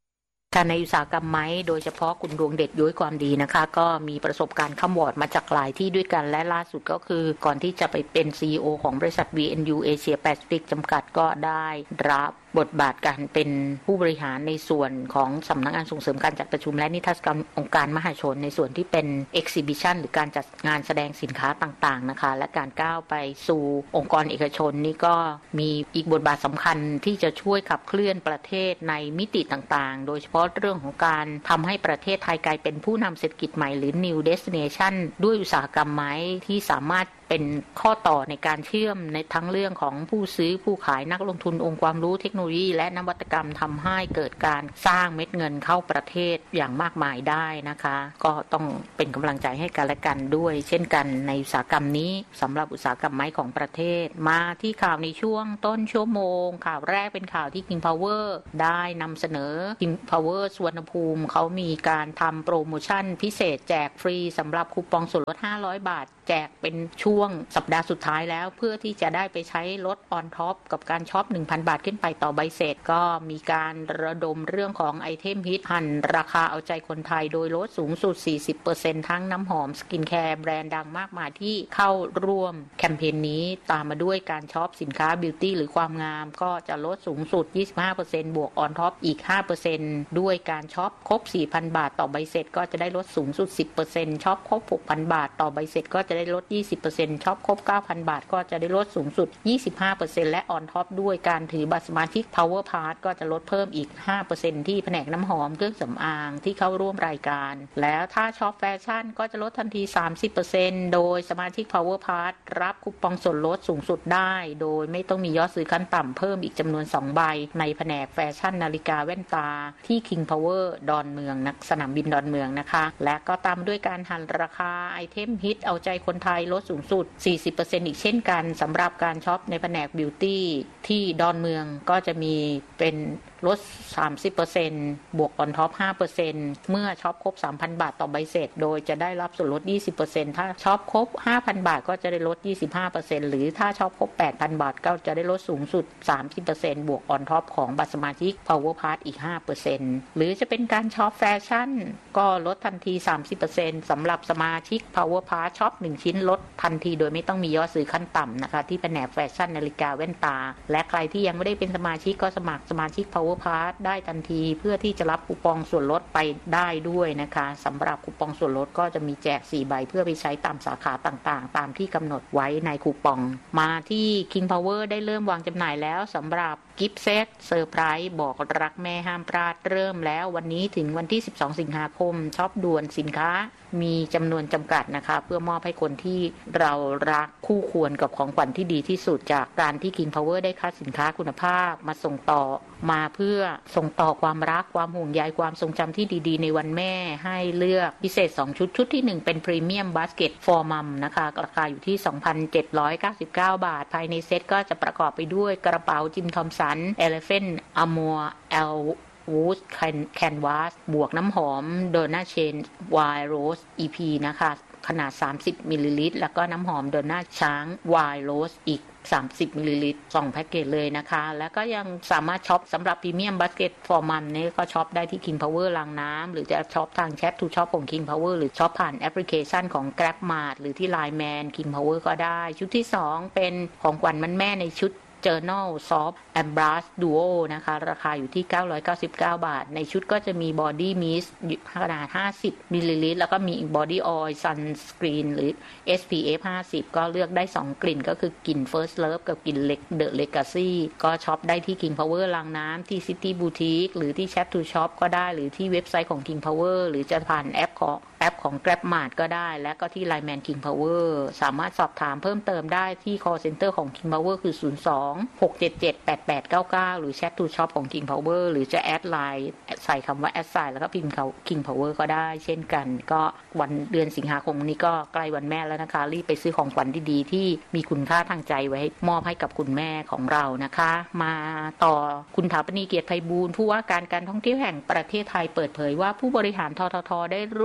การในอุตสาหกรรมไม้โดยเฉพาะคุณดวงเด็ดย้อยความดีนะคะก็มีประสบการณ์ข้ามวอร์ดมาจากหลายที่ด้วยกันและล่าสุดก็คือก่อนที่จะไปเป็น ซี อี โอ ของบริษัท วี เอ็น ยู Asia Pacific จำกัดก็ได้รับบทบาทการเป็นผู้บริหารในส่วนของสำนักงานส่งเสริมการจัดประชุมและนิทรรศการองค์การมหาชนในส่วนที่เป็น Exhibition หรือการจัดงานแสดงสินค้าต่างๆนะคะและการก้าวไปสู่องค์กรเอกชนนี่ก็มีอีกบทบาทสำคัญที่จะช่วยขับเคลื่อนประเทศในมิติต่างๆโดยเฉพาะเรื่องของการทำให้ประเทศไทยกลายเป็นผู้นำเศรษฐกิจใหม่หรือ New Destination ด้วยอุตสาหกรรมไม้ที่สามารถเป็นข้อต่อในการเชื่อมในทั้งเรื่องของผู้ซื้อผู้ขายนักลงทุนองค์ความรู้เทคโนโลยีและนวัตกรรมทำให้เกิดการสร้างเม็ดเงินเข้าประเทศอย่างมากมายได้นะคะก็ต้องเป็นกำลังใจให้กันและกันด้วยเช่นกันในอุตสาหกรรมนี้สำหรับอุตสาหกรรมไม้ของประเทศมาที่ข่าวในช่วงต้นชั่วโมงข่าวแรกเป็นข่าวที่ King Power ได้นำเสนอ King Power สุวรรณภูมิเขามีการทำโปรโมชั่นพิเศษแจกฟรีสำหรับคูปองส่วนลดห้าร้อยบาทแจกเป็นช่วงสัปดาห์สุดท้ายแล้วเพื่อที่จะได้ไปใช้ลดออนท็อปกับการช็อป หนึ่งพัน บาทขึ้นไปต่อใบเสร็จก็มีการระดมเรื่องของไอเทมฮิตหั่นราคาเอาใจคนไทยโดยลดสูงสุด สี่สิบเปอร์เซ็นต์ ทั้งน้ำหอมสกินแคร์แบรนด์ดังมากมายที่เข้าร่วมแคมเปญนี้ตามมาด้วยการช็อปสินค้าบิวตี้หรือความงามก็จะลดสูงสุด ยี่สิบห้าเปอร์เซ็นต์ บวกออนท็อปอีก ห้าเปอร์เซ็นต์ ด้วยการช็อปครบ สี่พัน บาทต่อใบเสร็จก็จะได้ลดสูงสุด สิบเปอร์เซ็นต์ ช็อปครบ หกพัน บาทต่อใบเสร็จก็จะได้ลด ยี่สิบเปอร์เซ็นต์ ช็อปครบ เก้าพัน บาทก็จะได้ลดสูงสุด ยี่สิบห้าเปอร์เซ็นต์ และออนท็อปด้วยการถือบัตรสมาชิก Power Pass ก็จะลดเพิ่มอีก ห้าเปอร์เซ็นต์ ที่แผนกน้ำหอมเครื่องสำอางที่เข้าร่วมรายการแล้วถ้าช็อปแฟชั่นก็จะลดทันที สามสิบเปอร์เซ็นต์ โดยสมาชิก Power Pass รับคูปองส่วนลดสูงสุดได้โดยไม่ต้องมียอดซื้อขั้นต่ำเพิ่มอีกจำนวนสองใบในแผนกแฟชั่นนาฬิกาแว่นตาที่ King Power ดอนเมืองนักสนามบินดอนเมืองนะคะและก็ตามด้วยการหั่นราคาไอเทมฮิตเอาใจคนไทยลดสูงสุด สี่สิบเปอร์เซ็นต์ อีกเช่นกันสำหรับการช็อปในแผนกบิวตี้ที่ดอนเมืองก็จะมีเป็นลด สามสิบเปอร์เซ็นต์ บวกออนท็อป ห้าเปอร์เซ็นต์ เมื่อช็อปครบ สามพัน บาทต่อใบเสร็จโดยจะได้รับส่วนลด ยี่สิบเปอร์เซ็นต์ ถ้าช็อปครบ ห้าพัน บาทก็จะได้ลด ยี่สิบห้าเปอร์เซ็นต์ หรือถ้าช็อปครบ แปดพัน บาทก็จะได้ลดสูงสุด สามสิบเปอร์เซ็นต์ บวกออนท็อปของบัตรสมาชิก Power Pass อีก ห้าเปอร์เซ็นต์ หรือจะเป็นการช็อปแฟชั่นก็ลดทันที สามสิบเปอร์เซ็นต์ สำหรับสมาชิก Power Pass ช็อปหนึ่งชิ้นลดทันทีโดยไม่ต้องมียอดซื้อขั้นต่ำนะคะที่แผนกแฟชั่นนาฬิกาแว่นตาและใครที่ยังไม่ได้เป็นสมาชิกก็สมัครสมาชิก Power Pass ได้ทันทีเพื่อที่จะรับคูปองส่วนลดไปได้ด้วยนะคะสำหรับคูปองส่วนลดก็จะมีแจกสี่ใบเพื่อไปใช้ตามสาขาต่างๆตามที่กำหนดไว้ในคูปองมาที่ King Power ได้เริ่มวางจำหน่ายแล้วสำหรับกิฟต์เซตเซอร์ไพรส์บอกรักแม่ห้ามพลาดเริ่มแล้ววันนี้ถึงวันที่สิบสองสิงหาคมช็อปด่วนสินค้ามีจำนวนจำกัดนะคะเพื่อมอบให้คนที่เรารักคู่ควรกับของขวัญที่ดีที่สุดจากการที่ King Power ได้คัดสินค้าคุณภาพมาส่งต่อมาเพื่อส่งต่อความรักความห่วงใยความทรงจำที่ดีๆในวันแม่ให้เลือกพิเศษสองชุดชุดที่หนึ่งเป็นพรีเมียมบาสเกต for mom นะคะราคาอยู่ที่ สองพันเจ็ดร้อยเก้าสิบเก้า บาทภายในเซ็ตก็จะประกอบไปด้วยกระเป๋าจิมทอมสัน Elephant Amour Lวูดแคนวาสบวกน้ำหอมโดนาเชนไวน์โรส อี พี นะคะขนาดสามสิบมิลลิลิตรแล้วก็น้ำหอมโดนาช้างไวน์โรสอีกสามสิบมิลลิลิตรสองแพ็คเกจเลยนะคะแล้วก็ยังสามารถช็อปสำหรับพรีเมียมบาสเกตฟอร์มัมนี่ก็ช็อปได้ที่ King Power รางน้ำหรือจะช็อปทางแชททูช็อปของ King Power หรือช็อปผ่านแอปพลิเคชันของ GrabMart หรือที่ ไลน์ Man King Power ก็ได้ชุดที่สองเป็นของขวัญวันแม่ในชุดJournal Soft Embrace Duo นะคะราคาอยู่ที่เก้าร้อยเก้าสิบเก้าบาทในชุดก็จะมี Body Mist ขนาดห้าสิบมิลลิลิตรแล้วก็มี Body Oil Sunscreen หรือ เอส พี เอฟ ห้าสิบก็เลือกได้สองกลิ่นก็คือกลิ่น First Love กับกลิ่น The Legacy ก็ช็อปได้ที่ King Power รางน้ำที่ City Boutique หรือที่ Chat to Shop ก็ได้หรือที่เว็บไซต์ของ King Power หรือจะผ่านแอปของแอปของ GrabMart ก็ได้และก็ที่ ไลน์ Man King Power สามารถสอบถามเพิ่มเติมได้ที่ call center ของ King Power คือศูนย์ สอง หก เจ็ด เจ็ด แปด แปด เก้า เก้าหรือ Chat to Shop ของ King Power หรือจะแอดไลน์ใส่คำว่าแอดไซน์แล้วก็พิมพ์ King Power ก็ได้เช่นกันก็วันเดือนสิงหาคมนี้ก็ใกล้วันแม่แล้วนะคะรีบไปซื้อของขวัญดีๆที่มีคุณค่าทางใจไว้มอบให้กับคุณแม่ของเรานะคะมาต่อคุณถาปณีเกียรติไพบูลย์ผู้ว่าการการท่องเที่ยวแห่งประเทศไทยเปิดเผยว่าผู้บริหารทททได้ร่วมคณะ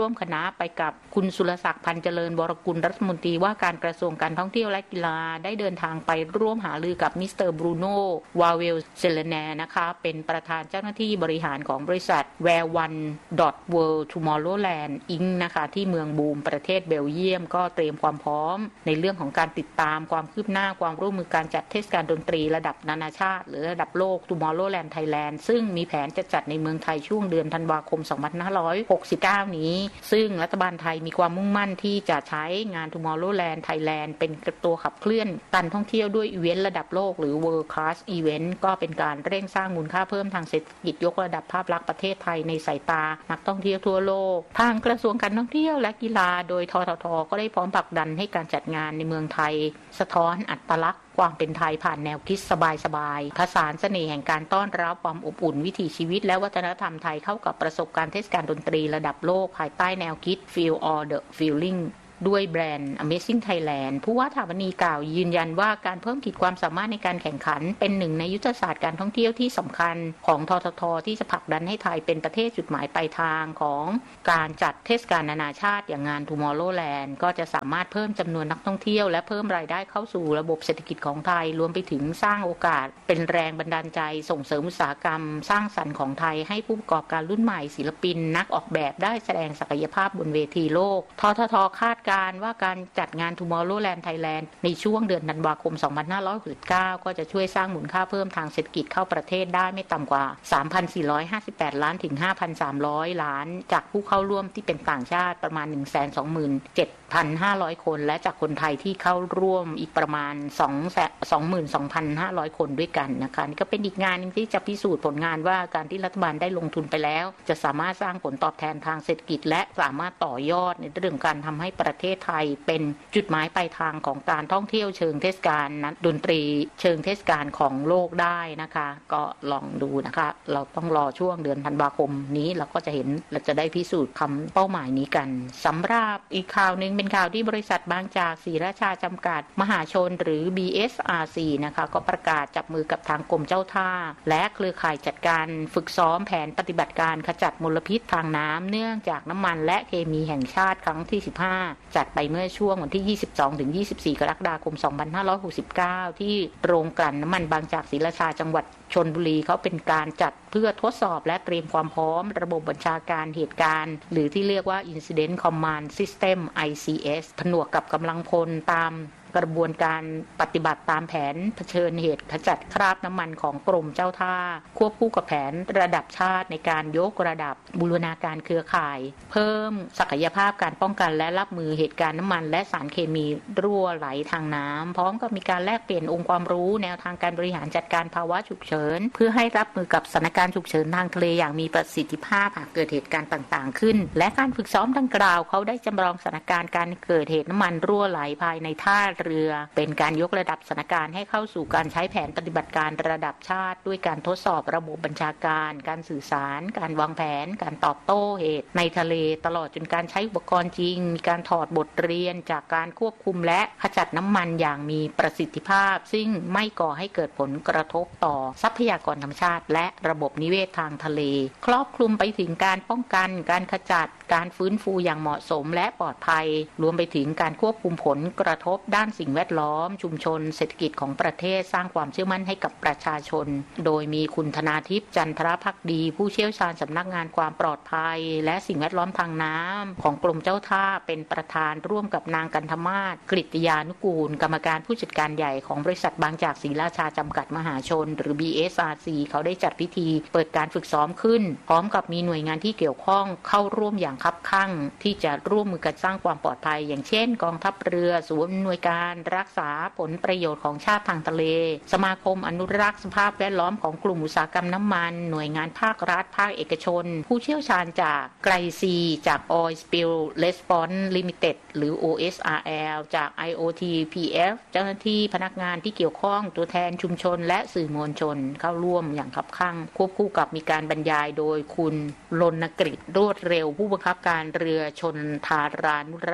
ไปกับคุณสุรศักดิ์พันเจริญวรกุลรัฐมนตรีว่าการกระทรวงการท่องเที่ยวและกีฬาได้เดินทางไปร่วมหารือกับมิสเตอร์บรูโน่วาเวลเซเลเนนะคะเป็นประธานเจ้าหน้าที่บริหารของบริษัท แวร์ วัน ดอท เวิลด์ ทูมอร์โรแลนด์ อิงค์ นะคะที่เมืองบูมประเทศเบลเยียมก็เตรียมความพร้อมในเรื่องของการติดตามความคืบหน้าความร่วมมือการจัดเทศกาลดนตรีระดับนานาชาติหรือระดับโลก Tomorrowland Thailand ซึ่งมีแผนจะจัดในเมืองไทยช่วงเดือนธันวาคมสองพันห้าร้อยหกสิบเก้านี้ซึ่งรัฐบาลไทยมีความมุ่งมั่นที่จะใช้งาน Tomorrowland Thailand เป็นตัวขับเคลื่อนการท่องเที่ยวด้วยอีเวนต์ระดับโลกหรือ World Class Event ก็เป็นการเร่งสร้างมูลค่าเพิ่มทางเศรษฐกิจยกระดับภาพลักษณ์ประเทศไทยในสายตานักท่องเที่ยวทั่วโลกทางกระทรวงการท่องเที่ยวและกีฬาโดยททท.ก็ได้พร้อมผลักดันให้การจัดงานในเมืองไทยสะท้อนอัตลักษณ์ความเป็นไทยผ่านแนวคิดสบายๆผสานเสน่ห์แห่งการต้อนรับความอบอุ่นวิถีชีวิตและวัฒนธรรมไทยเข้ากับประสบการณ์เทศกาลดนตรีระดับโลกภายใต้แนวคิด Feel All the Feelingด้วยแบรนด์ Amazing Thailand ผู้ว่าถาวนีกล่าวยืนยันว่าการเพิ่มขีดความสามารถในการแข่งขันเป็นหนึ่งในยุทธศาสตร์การท่องเที่ยวที่สำคัญของททท.ที่จะผลักดันให้ไทยเป็นประเทศจุดหมายปลายทางของการจัดเทศกาลนานาชาติอย่างงาน Tomorrowland ก็จะสามารถเพิ่มจำนวนนักท่องเที่ยวและเพิ่มรายได้เข้าสู่ระบบเศรษฐกิจของไทยรวมไปถึงสร้างโอกาสเป็นแรงบันดาลใจส่งเสริมอุตสาหกรรมสร้างสรรค์ของไทยให้ผู้ประกอบการรุ่นใหม่ศิลปินนักออกแบบได้แสดงศักยภาพบนเวทีโลกททท.คาดการณ์ว่าการจัดงาน Tomorrowland Thailand ในช่วงเดือนธันวาคมสองพันห้าร้อยหกสิบเก้าก็จะช่วยสร้างมูลค่าเพิ่มทางเศรษฐกิจเข้าประเทศได้ไม่ต่ำกว่า สามพันสี่ร้อยห้าสิบแปด ล้านถึง ห้าพันสามร้อย ล้านจากผู้เข้าร่วมที่เป็นต่างชาติประมาณ หนึ่งแสนสองหมื่นเจ็ดพันห้าร้อย คนและจากคนไทยที่เข้าร่วมอีกประมาณ สองหมื่นสองพันห้าร้อย คนด้วยกันนะคะนี่ก็เป็นอีกงานนึงที่จะพิสูจน์ผลงานว่าการที่รัฐบาลได้ลงทุนไปแล้วจะสามารถสร้างผลตอบแทนทางเศรษฐกิจและสามารถต่อยอดในเรื่องการทำให้ประเทศไทยเป็นจุดหมายปลายทางของการท่องเที่ยวเชิงเทศกาลนะดนตรีเชิงเทศกาลของโลกได้นะคะก็ลองดูนะคะเราต้องรอช่วงเดือนธันวาคมนี้เราก็จะเห็นเราจะได้พิสูจน์คำเป้าหมายนี้กันสำหรับอีกข่าวนึงเป็นข่าวที่บริษัทบางจากศรีราชาจำกัดมหาชนหรือ บี เอส อาร์ ซี นะคะก็ประกาศจับมือกับทางกรมเจ้าท่าและเครือข่ายจัดการฝึกซ้อมแผนปฏิบัติการขจัดมลพิษทางน้ำเนื่องจากน้ำมันและเคมีแห่งชาติครั้งที่สิบห้าจัดไปเมื่อช่วงวันที่ยี่สิบสองถึงยี่สิบสี่กรกฎาคมสองพันห้าร้อยหกสิบเก้าที่โรงกลั่นน้ำมันบางจากศรีราชาจังหวัดชลบุรีเขาเป็นการจัดเพื่อทดสอบและเตรียมความพร้อมระบบบัญชาการเหตุการณ์หรือที่เรียกว่า Incident Command System ไอ ซี เอส ผนวกกับกำลังพลตามกระบวนการปฏิบัติตามแผนเผชิญเหตุขจัดคราบน้ำมันของกรมเจ้าท่าควบคู่กับแผนระดับชาติในการยกระดับบูรณาการเครือข่ายเพิ่มศักยภาพการป้องกันและรับมือเหตุการณ์น้ำมันและสารเคมีรั่วไหลทางน้ำพร้อมกับมีการแลกเปลี่ยนองค์ความรู้แนวทางการบริหารจัดการภาวะฉุกเฉินเพื่อให้รับมือกับสถานการณ์ฉุกเฉินทางทะเลอย่างมีประสิทธิภาพหากเกิดเหตุการณ์ต่างๆขึ้นและการฝึกซ้อมดังกล่าวเขาได้จำลองสถานการณ์การเกิดเหตุน้ำมันรั่วไหลภายในท่าเรือเป็นการยกระดับสถานการณ์ให้เข้าสู่การใช้แผนปฏิบัติการระดับชาติด้วยการทดสอบระบบบัญชาการการสื่อสารการวางแผนการตอบโต้เหตุในทะเลตลอดจนการใช้อุปกรณ์จริงมีการถอดบทเรียนจากการควบคุมและขจัดน้ำมันอย่างมีประสิทธิภาพซึ่งไม่ก่อให้เกิดผลกระทบต่อทรัพยากรธรรมชาติและระบบนิเวศทางทะเลครอบคลุมไปถึงการป้องกันการขจัดการฟื้นฟูอย่างเหมาะสมและปลอดภัยรวมไปถึงการควบคุมผลกระทบด้านสิ่งแวดล้อมชุมชนเศรษฐกิจของประเทศสร้างความเชื่อมั่นให้กับประชาชนโดยมีคุณธนาทิพย์จันทรภักดีผู้เชี่ยวชาญสำนักงานความปลอดภัยและสิ่งแวดล้อมทางน้ำของกรมเจ้าท่าเป็นประธานร่วมกับนางกันธมาศกฤตยานุกูลกรรมการผู้จัดการใหญ่ของบริษัทบางจากศรีราชาจำกัดมหาชนหรือ บี เอส อาร์ ซี เขาได้จัดพิธีเปิดการฝึกซ้อมขึ้นพร้อมกับมีหน่วยงานที่เกี่ยวข้องเข้าร่วมอย่างคับคั่งที่จะร่วมมือกันสร้างความปลอดภัยอย่างเช่นกองทัพเรือศูนย์อำนวยการรักษาผลประโยชน์ของชาติทางทะเลสมาคมอนุรักษ์สภาพแวดล้อมของกลุ่มอุตสาหกรรมน้ำมันหน่วยงานภาครัฐภาคเอกชนผู้เชี่ยวชาญจากไกลซีจาก Oil Spill Response Limited หรือ โอ เอส อาร์ แอล จาก ไอ โอ ที พี เอฟ เจ้าหน้าที่พนักงานที่เกี่ยวข้องตัวแทนชุมชนและสื่อมวลชนเข้าร่วมอย่างคับคั่งควบคู่กับมีการบรรยายโดยคุณรณกฤษรวดเร็วผู้บังคับการเรือชนทารานุรักษ์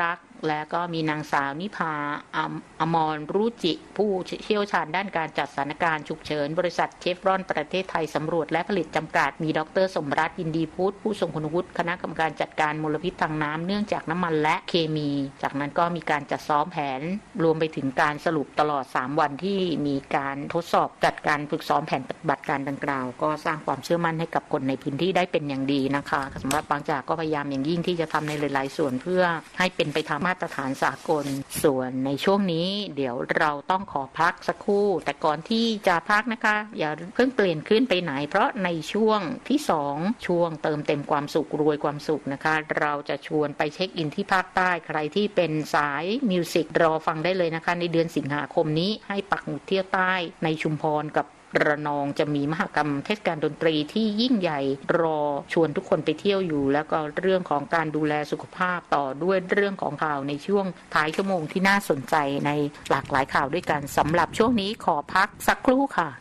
และก็มีนางสาวนิพาอมรรุจิผู้เชี่ยวชาญด้านการจัดสถานการณ์ฉุกเฉินบริษัทเชฟรอนประเทศไทยสำรวจและผลิตจำกัดมีดร.สมรัตน์ยินดีพุทธผู้ทรงคุณวุฒิคณะกรรมการจัดการมลพิษทางน้ำเนื่องจากน้ำมันและเคมีจากนั้นก็มีการจัดซ้อมแผนรวมไปถึงการสรุปตลอดสามวันที่มีการทดสอบจัดการฝึกซ้อมแผนปฏิบัติการดังกล่าวก็สร้างความเชื่อมั่นให้กับคนในพื้นที่ได้เป็นอย่างดีนะคะสำหรับบางจากก็พยายามอย่างยิ่งที่จะทำในหลายๆส่วนเพื่อให้เป็นไปตามมาตรฐานสากลส่วนในช่วงนี้เดี๋ยวเราต้องขอพักสักครู่แต่ก่อนที่จะพักนะคะอย่าเพิ่งเปลี่ยนขึ้นไปไหนเพราะในช่วงที่สองช่วงเติมเต็มความสุขรวยความสุขนะคะเราจะชวนไปเช็คอินที่ภาคใต้ใครที่เป็นสายมิวสิกรอฟังได้เลยนะคะในเดือนสิงหาคมนี้ให้ปักหมุดเที่ยวใต้ในชุมพรกับระนองจะมีมหกรรมเทศกาลดนตรีที่ยิ่งใหญ่รอชวนทุกคนไปเที่ยวอยู่แล้วก็เรื่องของการดูแลสุขภาพต่อด้วยเรื่องของข่าวในช่วงท้ายชั่วโมงที่น่าสนใจในหลากหลายข่าวด้วยกันสำหรับช่วงนี้ขอพักสักครู่ค่ะ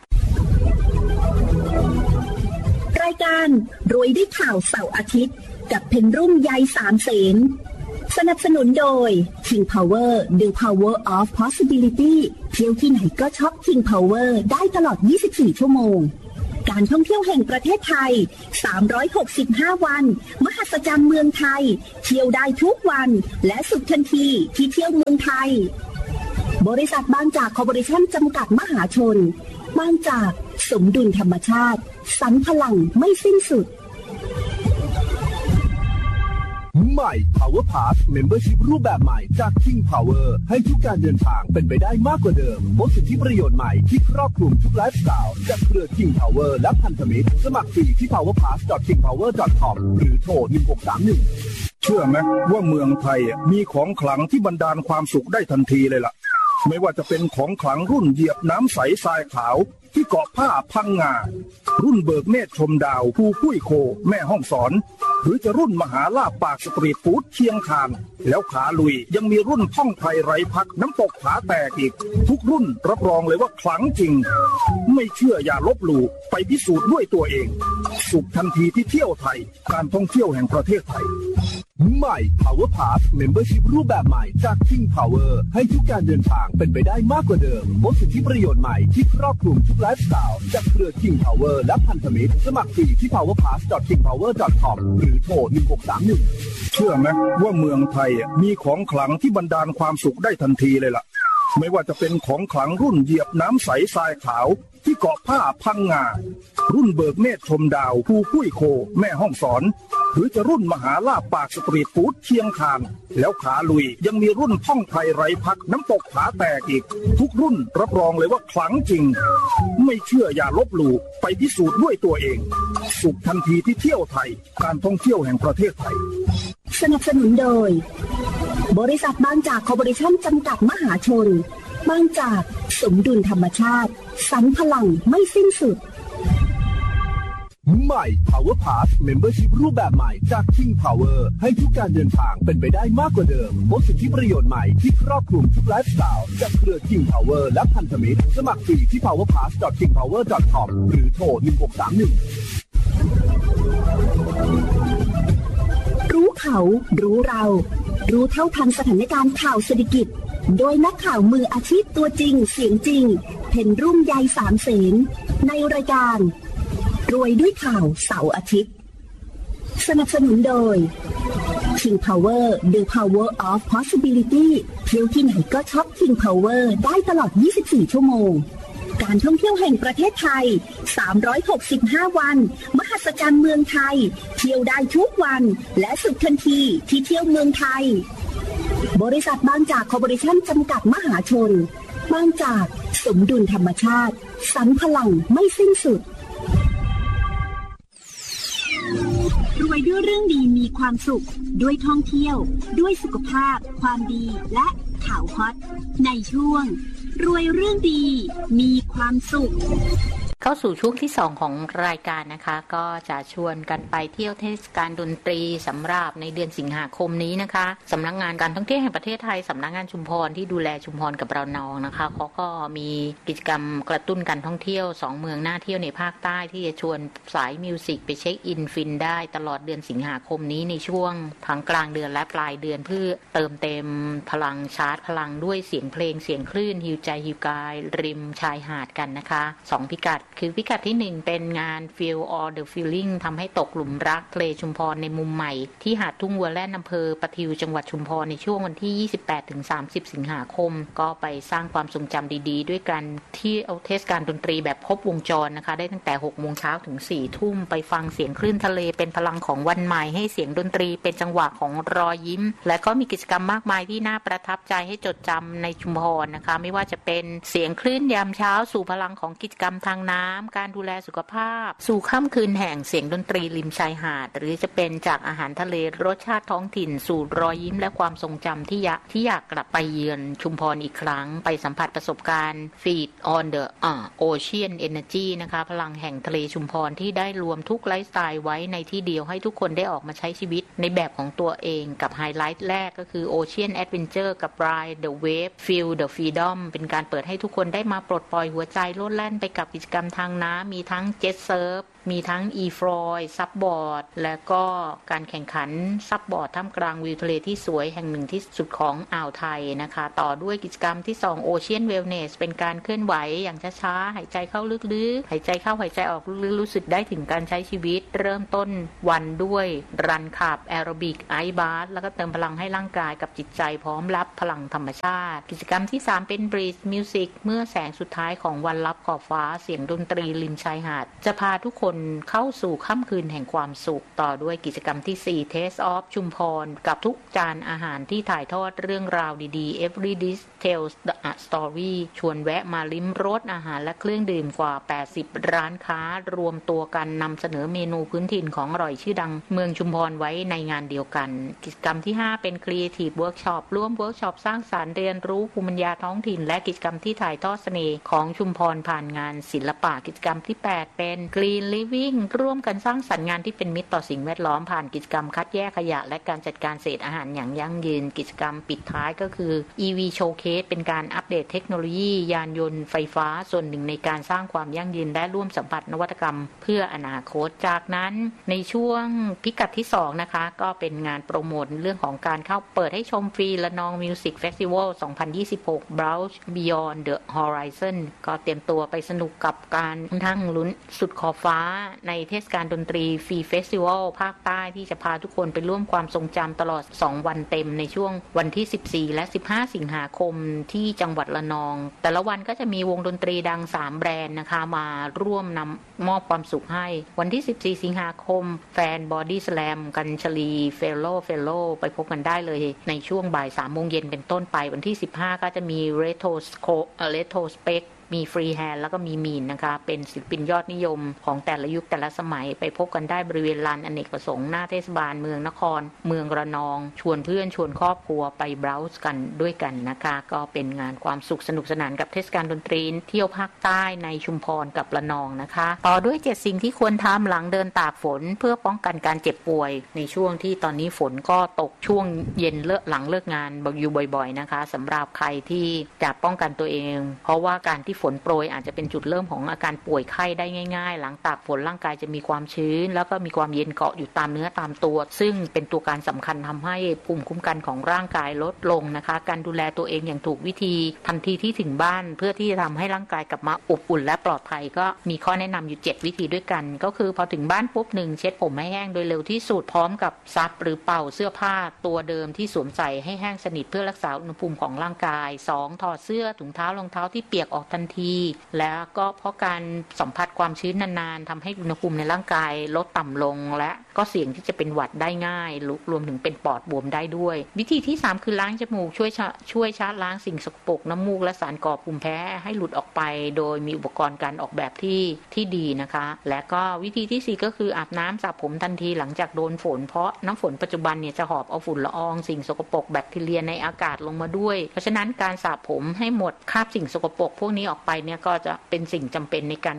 รายการรวยด้วยข่าวเสาร์อาทิตย์กับเพนรุ่มใยสามเสนสนับสนุนโดย King Power The Power of Possibility เที่ยวที่ไหนก็ช็อป King Power ได้ตลอดยี่สิบสี่ชั่วโมงการท่องเที่ยวแห่งประเทศไทยสามร้อยหกสิบห้าวันมหัศจรรย์เมืองไทยเที่ยวได้ทุกวันและสุดทันทีที่เที่ยวเมืองไทยบริษัทบางจากคอร์ปอเรชั่นจำกัดมหาชนบางจากสมดุลธรรมชาติสรรพลังไม่สิ้นสุด
ใหม่ Power Pass Membership รูปแบบใหม่จาก King Power ให้ทุกการเดินทางเป็นไปได้มากกว่าเดิมพบสิทธิประโยชน์ใหม่ที่ครอบคลุมทุกไลฟ์สไตล์จากเครือ King Power และพันธมิตรสมัครฟรีที่ พาวเวอร์พาส ดอท คิงพาวเวอร์ ดอท คอม หรือโทรหนึ่งหกสามหนึ่ง
เชื่อไหมว่าเมืองไทยมีของขลังที่บรรดาลความสุขได้ทันทีเลยล่ะไม่ว่าจะเป็นของขลังรุ่นเหยียบน้ำใสทรายขาวที่เกาะผ้าพังงารุ่นเบิกเนตรชมดาวภูกุ้ยโคแม่ห้องสอนหรือจะรุ่นมหาลาภปากสตรีทฟู้ดเชียงคานแล้วขาลุยยังมีรุ่นท่องไทยไร้พักน้ำตกผาแตกอีกทุกรุ่นรับรองเลยว่าขลังจริงไม่เชื่ออย่าลบหลู่ไปพิสูจน์ด้วยตัวเองสุขทันทีที่เที่ยวไทยการท่องเที่ยวแห่งประเทศไทย
ใหม่ Power Pass Membership รูปแบบใหม่จาก King Power ให้ทุกการเดินทางเป็นไปได้มากกว่าเดิมพบสิทธิประโยชน์ใหม่ที่ครอบคลุมทุกไลฟ์สไตล์จากเครือ King Power และพันธมิตรสมัครฟรีที่ พาวเวอร์พาส ดอท คิงพาวเวอร์ ดอท คอม หรือโทรหนึ่งหกสามหนึ่ง
เชื่อไหมว่าเมืองไทยมีของขลังที่บรรดาลความสุขได้ทันทีเลยล่ะไม่ว่าจะเป็นของขลังรุ่นเหยียบน้ำใสทรายขาวที่เกาะผ้าพังงารุ่นเบิกเนตรชมดาวภูกุ้ยโคแม่ห้องสอนหรือจะรุ่นมหาลาภปากสตรีทฟู้ดเชียงคานแล้วขาลุยยังมีรุ่นท่องไทยไร้พักน้ำตกผาแตกอีกทุกรุ่นรับรองเลยว่าขลังจริงไม่เชื่ออย่าลบหลู่ไปพิสูจน์ด้วยตัวเองสุขทันทีที่เที่ยวไทยการท่องเที่ยวแห่งประเทศไทย
สนับสนุนโดยบริษัทบางจากคอร์ปอเรชั่นจำกัดมหาชนบางจากสมดุลธรรมชาติสรรพลังไม่สิ้นสุด
ใหม่ Power Pass Membership รูปแบบใหม่จาก King Power ให้ทุกการเดินทางเป็นไปได้มากกว่าเดิมพบสิทธิประโยชน์ใหม่ที่ครอบคลุมทุกไลฟ์สไตล์จากเครือ King Power และพันธมิตรสมัครฟรีที่ พาวเวอร์พาส ดอท คิงพาวเวอร์ ดอท คอม หรือโทรหนึ่งหกสามหนึ่ง
รู้เขารู้เรารู้เท่าทันสถานการณ์ข่าวเศรษฐกิจโดยนักข่าวมืออาชีพตัวจริงเสียงจริงเพนรุ่มใยสามเสนในรายการรวยด้วยข่าวเสาร์อาทิตย์สนับสนุนโดย King Power The Power of Possibility เที่ยวที่ไหนก็ช็อป King Power ได้ตลอดยี่สิบสี่ชั่วโมงการท่องเที่ยวแห่งประเทศไทยสามร้อยหกสิบห้าวันมหัศจรรย์เมืองไทยเที่ยวได้ทุกวันและสุดทันทีที่เที่ยวเมืองไทยบริษัทบางจากคอร์ปอเรชั่นจำกัดมหาชนบางจากสมดุลธรรมชาติสรรพลังไม่สิ้นสุดรวยด้วยเรื่องดีมีความสุขด้วยท่องเที่ยวด้วยสุขภาพความดีและข่าวฮอตในช่วงรวยเรื่องดีมีความสุข
เข้าสู่ช่วงที่สองของรายการนะคะก็จะชวนกันไปเที่ยวเทศกาลดนตรีสำหรับในเดือนสิงหาคมนี้นะคะสำนักงานการท่องเที่ยวแห่งประเทศไทยสำนักงานชุมพรที่ดูแลชุมพรกับระนองนะคะเขาก็มีกิจกรรมกระตุ้นการท่องเที่ยวสองเมืองน่าเที่ยวในภาคใต้ที่จะชวนสายมิวสิกไปเช็คอินฟินได้ตลอดเดือนสิงหาคมนี้ในช่วงทั้งกลางเดือนและปลายเดือนเพื่อเติมเต็มพลังชาร์จพลังด้วยเสียงเพลงเสียงคลื่นฮิวใจฮิวกายริมชายหาดกันนะคะสองพิกัดคือพิกัดที่หนึ่งเป็นงาน Feel All the Feeling ทำให้ตกหลุมรักทะเลชุมพรในมุมใหม่ที่หาดทุ่งวัวแล่นอำเภอปะทิวจังหวัดชุมพรในช่วงวันที่ ยี่สิบแปดถึงสามสิบ สิงหาคมก็ไปสร้างความทรงจำดีๆด้วยกันที่เอาเทศกาลดนตรีแบบครบวงจรนะคะได้ตั้งแต่ หกโมงเช้าถึง สี่ทุ่มไปฟังเสียงคลื่นทะเลเป็นพลังของวันใหม่ให้เสียงดนตรีเป็นจังหวะของรอยยิ้มและก็มีกิจกรรมมากมายที่น่าประทับใจให้จดจำในชุมพรนะคะไม่ว่าจะเป็นเสียงคลื่นยามเช้าสู่พลังของกิจกรรมทางน้ำการดูแลสุขภาพสู่ค่ำคืนแห่งเสียงดนตรีริมชายหาดหรือจะเป็นจากอาหารทะเลรสชาติท้องถิ่นสู่รอยยิ้มและความทรงจำที่อยากที่อยากกลับไปเยือนชุมพรอีกครั้งไปสัมผัสประสบการณ์ Feed on the uh, Ocean Energy นะคะพลังแห่งทะเลชุมพรที่ได้รวมทุกไลฟ์สไตล์ไว้ในที่เดียวให้ทุกคนได้ออกมาใช้ชีวิตในแบบของตัวเองกับไฮไลท์แรกก็คือ Ocean Adventure กับ Ride the Wave Feel the Freedom เป็นการเปิดให้ทุกคนได้มาปลดปล่อยหัวใจโลดแล่นไปกับกิจกรรมทางน้ำมีทั้ง Jet Surfมีทั้ง e-floy ซับบอร์ดและก็การแข่งขันซับบอร์ดท่ามกลางวิวทะเลที่สวยแห่งหนึ่งที่สุดของอ่าวไทยนะคะต่อด้วยกิจกรรมที่สอง Ocean Wellness เป็นการเคลื่อนไหวอย่างช้าๆหายใจเข้าลึกๆหายใจเข้าหายใจออกลึกๆรู้สึกได้ถึงการใช้ชีวิตเริ่มต้นวันด้วยรันขับแอโรบิกไอซ์บาร์แล้วก็เติมพลังให้ร่างกายกับจิตใจพร้อมรับพลังธรรมชาติกิจกรรมที่สามเป็น Breeze Music เมื่อแสงสุดท้ายของวันลับขอบฟ้าเสียงดนตรีริมชายหาดจะพาทุกคนเข้าสู่ค่ำคืนแห่งความสุขต่อด้วยกิจกรรมที่สี่ Taste of ชุมพรกับทุกจานอาหารที่ถ่ายทอดเรื่องราวดีๆ Every dish tells a story ชวนแวะมาลิ้มรสอาหารและเครื่องดื่มกว่าแปดสิบร้านค้ารวมตัวกันนำเสนอเมนูพื้นถิ่นของอร่อยชื่อดังเมืองชุมพรไว้ในงานเดียวกันกิจกรรมที่ห้าเป็น Creative Workshop ร่วมเวิร์กช็อปสร้างสรรค์เรียนรู้ภูมิปัญญาท้องถิ่นและกิจกรรมที่ถ่ายทอดเสน่ห์ของชุมพรผ่านงานศิลปะกิจกรรมที่แปดเป็น Green Living ร่วมกันสร้างสรรค์งานที่เป็นมิตรต่อสิ่งแวดล้อมผ่านกิจกรรมคัดแยกขยะและการจัดการเศษอาหารอย่างยั่งยืนกิจกรรมปิดท้ายก็คือ อี วี Showcase เป็นการอัปเดตเทคโนโลยียานยนต์ไฟฟ้าส่วนหนึ่งในการสร้างความยั่งยืนและร่วมสัมผัสนวัตกรรมเพื่ออนาคตจากนั้นในช่วงพิกัดที่สองนะคะก็เป็นงานโปรโมทเรื่องของการเข้าเปิดให้ชมฟรีละนองมิวสิกเฟสติวัลสองพันยี่สิบหก Browse Beyond the Horizon ก็เตรียมตัวไปสนุกกับการทั้งลุ้นสุดขอบฟ้าในเทศกาลดนตรีฟรีเฟสติวัลภาคใต้ที่จะพาทุกคนไปร่วมความทรงจำตลอดสองวันเต็มในช่วงวันที่สิบสี่และสิบห้าสิงหาคมที่จังหวัดระนองแต่ละวันก็จะมีวงดนตรีดังสามแบรนด์นะคะมาร่วมนำมอบความสุขให้วันที่สิบสี่สิงหาคมแฟนบอดี้สแลมกันชลีเฟลโลเฟลโลไปพบกันได้เลยในช่วงบ่ายสามโมงเย็นเป็นต้นไปวันที่สิบห้าก็จะมีเรโทรสโคเอ่อเรโทรสเปกมีฟรีแฮนด์แล้วก็มีมีนนะคะเป็นศิลปินยอดนิยมของแต่ละยุคแต่ละสมัยไปพบกันได้บริเวณลานอเนกประสงค์หน้าเทศบาลเมืองนครเมืองระนองชวนเพื่อนชวนครอบครัวไปเบราว์กันด้วยกันนะคะก็เป็นงานความสุขสนุกสนานกับเทศกาลดนตรีเที่ยวภาคใต้ในชุมพรกับระนองนะคะต่อด้วยเจ็ดสิ่งที่ควรทำหลังเดินตากฝนเพื่อป้องกันการเจ็บป่วยในช่วงที่ตอนนี้ฝนก็ตกช่วงเย็นเลิกหลังเลิกงานอยู่บ่อยๆนะคะสำหรับใครที่จะป้องกันตัวเองเพราะว่าการที่ฝนโปรยอาจจะเป็นจุดเริ่มของอาการป่วยไข้ได้ง่ายๆหลังตากฝนร่างกายจะมีความชื้นแล้วก็มีความเย็นเกาะอยู่ตามเนื้อตามตัวซึ่งเป็นตัวการสำคัญทำให้ภูมิคุ้มกันของร่างกายลดลงนะคะการดูแลตัวเองอย่างถูกวิธีทันทีที่ถึงบ้านเพื่อที่จะทำให้ร่างกายกลับมาอบอุ่นและปลอดภัยก็มีข้อแนะนำอยู่เจ็ดวิธีด้วยกันก็คือพอถึงบ้านปุ๊บหนึ่งเช็ดผมให้แห้งโดยเร็วที่สุดพร้อมกับซับหรือเป่าเสื้อผ้าตัวเดิมที่สวมใส่ให้แห้งสนิทเพื่อรักษาอุณหภูมิของร่างกายสองถอดเสื้อถุงเท้ารองเท้าที่เปียกออกทันทีแล้วก็เพราะการสัมผัสความชื้นนานๆทำให้อุณหภูมิในร่างกายลดต่ำลงและก็เสี่ยงที่จะเป็นหวัดได้ง่ายรวมถึงเป็นปอดบวมได้ด้วยวิธีที่สามคือล้างจมูกช่วยช่วยชาร์จล้างสิ่งสกปรกน้ำมูกและสารก่อภูมิแพ้ให้หลุดออกไปโดยมีอุปกรณ์การออกแบบที่ที่ดีนะคะและก็วิธีที่สี่ก็คืออาบน้ำสระผมทันทีหลังจากโดนฝนเพราะน้ำฝนปัจจุบันเนี่ยจะหอบเอาฝุ่นละอองสิ่งสกปรกแบคทีเรียในอากาศลงมาด้วยเพราะฉะนั้นการสระผมให้หมดคราบสิ่งสกปรกพวกนี้ออกไปเนี่ยก็จะเป็นสิ่งจำเป็นในการกำจัดเชื้อ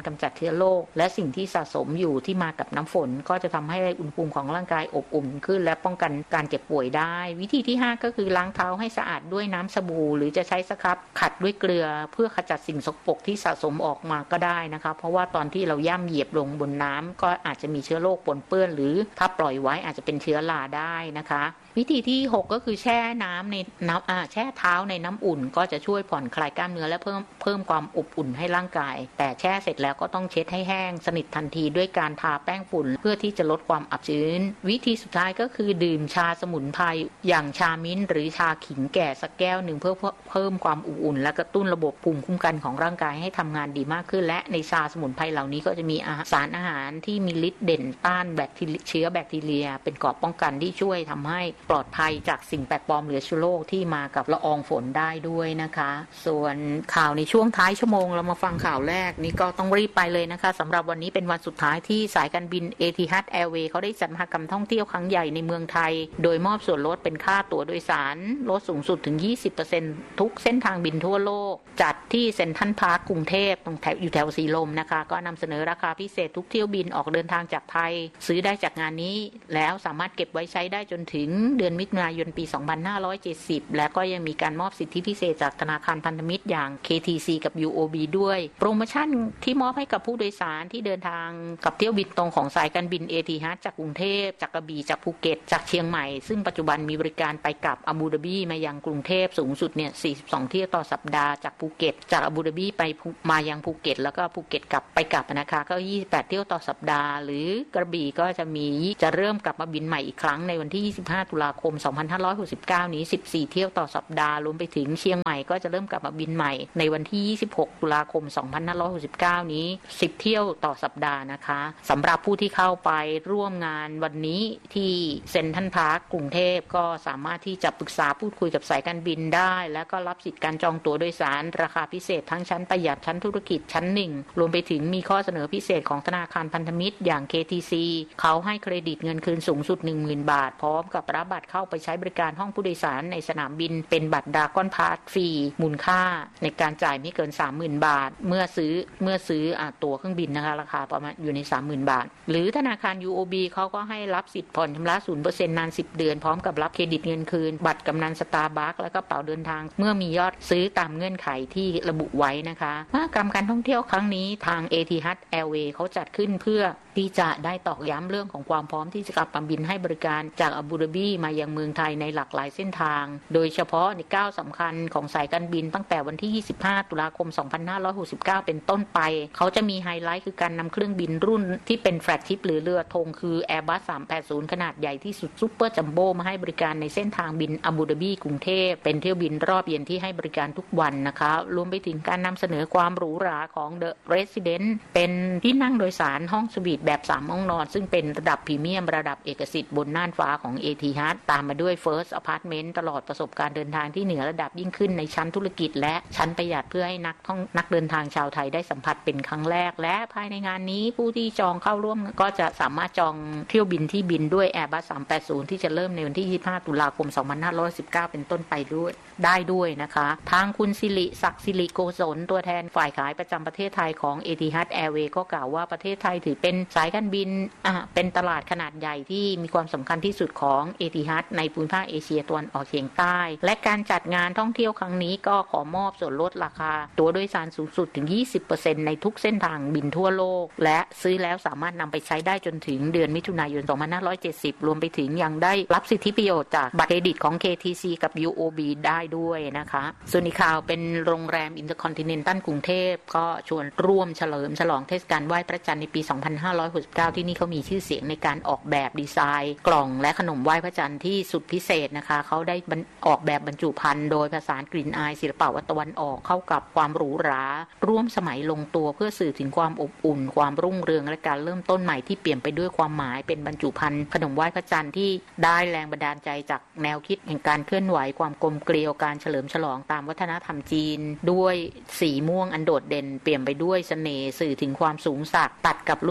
ชื้อโรคและสิ่งที่สะสมอยู่ที่มากับน้ำฝนก็จะทำให้อุณหภูมิของร่างกายอบอุ่นขึ้นและป้องกันการเจ็บป่วยได้วิธีที่ห้าก็คือล้างเท้าให้สะอาดด้วยน้ำสบู่หรือจะใช้สครับขัดด้วยเกลือเพื่อขจัดสิ่งสกปรกที่สะสมออกมาก็ได้นะคะเพราะว่าตอนที่เราย่ำเหยียบลงบนน้ำก็อาจจะมีเชื้อโรคปนเปื้อนหรือถ้าปล่อยไว้อาจจะเป็นเชื้อราได้นะคะวิธีที่หกก็คือแช่น้ำในน้ำอ่าแช่เท้าในน้ำอุ่นก็จะช่วยผ่อนคลายกล้ามเนื้อและเพิ่มเพิ่มความอบอุ่นให้ร่างกายแต่แช่เสร็จแล้วก็ต้องเช็ดให้แห้งสนิททันทีด้วยการทาแป้งฝุ่นเพื่อที่จะลดความอับชื้นวิธีสุดท้ายก็คือดื่มชาสมุนไพรอย่างชามิ้นท์หรือชาขิงแก่สักแก้วหนึ่งเพื่อเพิ่มความอบอุ่นและกระตุ้นระบบภูมิคุ้มกันของร่างกายให้ทำงานดีมากขึ้นและในชาสมุนไพรเหล่านี้ก็จะมีสารอาหารที่มีฤทธิ์เด่นต้านแบคทีเรียเชื้อแบคทีเรียเป็นเกราะป้องกันที่ช่วยทำให้ปลอดภัยจากสิ่งแปลกปลอมหรือเชื้อโรคที่มากับละอองฝนได้ด้วยนะคะส่วนข่าวในช่วงท้ายชั่วโมงเรามาฟังข่าวแรกนี้ก็ต้องรีบไปเลยนะคะสำหรับวันนี้เป็นวันสุดท้ายที่สายการบิน Etihad Airways เขาได้จัดมหกรรมท่องเที่ยวครั้งใหญ่ในเมืองไทยโดยมอบส่วนลดเป็นค่าตั๋วโดยสารลดสูงสุดถึง ยี่สิบเปอร์เซ็นต์ ทุกเส้นทางบินทั่วโลกจัดที่เซ็นทรัลพาร์คกรุงเทพตรงแถวอยู่แถวสีลมนะคะก็นำเสนอราคาพิเศษทุกเที่ยวบินออกเดินทางจากไทยซื้อได้จากงานนี้แล้วสามารถเก็บไว้ใช้ได้จนถึงเดือนมิถุนายนปีสองพันห้าร้อยเจ็ดสิบและก็ยังมีการมอบสิทธิพิเศษจากธนาคารพันธมิตรอย่าง เค ที ซี กับ ยู โอ บี ด้วยโปรโมชั่นที่มอบให้กับผู้โดยสารที่เดินทางกับเที่ยวบินตรงของสายการบิน Etihad จากกรุงเทพจากกระบี่จากภูเก็ตจากเชียงใหม่ซึ่งปัจจุบันมีบริการไปกลับอาบูดาบีมายังกรุงเทพสูงสุดเนี่ยสี่สิบสองเที่ยวต่อสัปดาห์จากภูเก็ตจากอาบูดาบีไปมายังภูเก็ตแล้วก็ภูเก็ตกลับไปกลับนะคะก็ยี่สิบแปดเที่ยวต่อสัปดาห์หรือกระบี่ก็จะมีจะเริ่มกลับมาบินใหม่อีกครั้งในวันที่ยี่สิบห้าตุลาคมสองพันห้าร้อยหกสิบเก้านี้สิบสี่เที่ยวต่อสัปดาห์รวมไปถึงเชียงใหม่ก็จะเริ่มกลับมาบินใหม่ในวันที่ยี่สิบหกตุลาคมสองพันห้าร้อยหกสิบเก้านี้สิบเที่ยวต่อสัปดาห์นะคะสำหรับผู้ที่เข้าไปร่วมงานวันนี้ที่เซ็นทรัลพาร์คกรุงเทพก็สามารถที่จะปรึกษาพูดคุยกับสายการบินได้แล้วก็รับสิทธิการจองตั๋วโดยสารราคาพิเศษทั้งชั้นประหยัดชั้นธุรกิจชั้นหนึ่งรวมไปถึงมีข้อเสนอพิเศษของธนาคารพันธมิตรอย่าง เค ที ซี เขาให้เครดิตเงินคืนสูงสุด หนึ่งหมื่น บาทพร้อมกับรับบัตรเข้าไปใช้บริการห้องผู้โดยสารในสนามบินเป็นบัตรดากอนพาสฟรีมูลค่าในการจ่ายไม่เกิน สามหมื่น บาทเมื่อซื้อเมื่อซื้ออ่ะตั๋วเครื่องบินนะคะราคาประมาณอยู่ใน สามหมื่น บาทหรือธนาคาร ยู โอ บี เขาก็ให้รับสิทธิ์ผ่อนชำระ ศูนย์เปอร์เซ็นต์ นานสิบเดือนพร้อมกับรับเครดิตเงินคืนบัตรกำนันสตาร์บัคและก็กระเป๋าเดินทางเมื่อมียอดซื้อตามเงื่อนไขที่ระบุไว้นะคะมหกรรมการท่องเที่ยวครั้งนี้ทาง Etihad Airways เขาจัดขึ้นเพื่อที่จะได้ตอกย้ำเรื่องของความพร้อมที่จะกลับมาบินให้บริการจากอาบูดาบีมายังเมืองไทยในหลากหลายเส้นทางโดยเฉพาะในก้าวสำคัญของสายการบินตั้งแต่วันที่ยี่สิบห้าตุลาคมสองพันห้าร้อยหกสิบเก้าเป็นต้นไปเขาจะมีไฮไลท์คือการนำเครื่องบินรุ่นที่เป็นแฟลกชิพหรือเรือธงคือ Airbus สามแปดศูนย์ขนาดใหญ่ที่สุดซุปเปอร์จัมโบ้มาให้บริการในเส้นทางบินอาบูดาบีกรุงเทพเป็นเที่ยวบินรอบเย็นที่ให้บริการทุกวันนะคะรวมไปถึงการนำเสนอความหรูหราของ The Resident เป็นที่นั่งโดยสารห้องสวีทแบบสามห้องนอนซึ่งเป็นระดับพรีเมียมระดับเอกสิทธิ์บนน่านฟ้าของ Etihad ตามมาด้วย First Apartment ตลอดประสบการณ์เดินทางที่เหนือระดับยิ่งขึ้นในชั้นธุรกิจและชั้นประหยัดเพื่อให้นักท่องนักเดินทางชาวไทยได้สัมผัสเป็นครั้งแรกและภายในงานนี้ผู้ที่จองเข้าร่วมก็จะสามารถจองเที่ยวบินที่บินด้วย Airbus สามแปดศูนย์ที่จะเริ่มในวันที่ยี่สิบห้าตุลาคมสองพันห้าร้อยสิบเก้าเป็นต้นไปด้วยได้ด้วยนะคะทางคุณสิริศักดิ์สิริโกศลตัวแทนฝ่ายขายประจำประเทศไทยของ Etihad Airways ก็กล่าวว่าประเทศไทยถือเป็นสายการบินอ่ะเป็นตลาดขนาดใหญ่ที่มีความสำคัญที่สุดของ Etihad ในภูมิภาคเอเชียตะวันออกเฉียงใต้และการจัดงานท่องเที่ยวครั้งนี้ก็ขอมอบส่วนลดราคาตั๋วโดยสารสูงสุดถึง ยี่สิบเปอร์เซ็นต์ ในทุกเส้นทางบินทั่วโลกและซื้อแล้วสามารถนำไปใช้ได้จนถึงเดือนมิถุนายนสองพันห้าร้อยเจ็ดสิบรวมไปถึงยังได้รับสิทธิประโยชน์จากบัตรเครดิตของ เค ที ซี กับ ยู โอ บี ได้ด้วยนะคะส่วนอีกข่าวเป็นโรงแรม Intercontinental กรุงเทพก็ชวนร่วมเฉลิมฉลองเทศกาลไหว้พระจันทร์ในปีสองพันห้าร้อยหกสิบเก้าที่นี่เขามีชื่อเสียงในการออกแบบดีไซน์กล่องและขนมไหว้พระจันทร์ที่สุดพิเศษนะคะเขาได้ออกแบบบรรจุภัณฑ์โดยผสานกลิ่นอายศิลปะวัฒนตะวันออกเข้ากับความหรูหราร่วมสมัยลงตัวเพื่อสื่อถึงความอบอุ่นความรุ่งเรืองและการเริ่มต้นใหม่ที่เปลี่ยนไปด้วยความหมายเป็นบรรจุภัณฑ์ขนมไหว้พระจันทร์ที่ได้แรงบันดาลใจจากแนวคิดแห่งการเคลื่อนไหวความกลมเกลียวการเฉลิมฉลองตามวัฒนธรรมจีนด้วยสีม่วงอันโดดเด่นเปลี่ยนไปด้วยเสน่ห์สื่อถึงความสูงสักตัดกับลวดลาย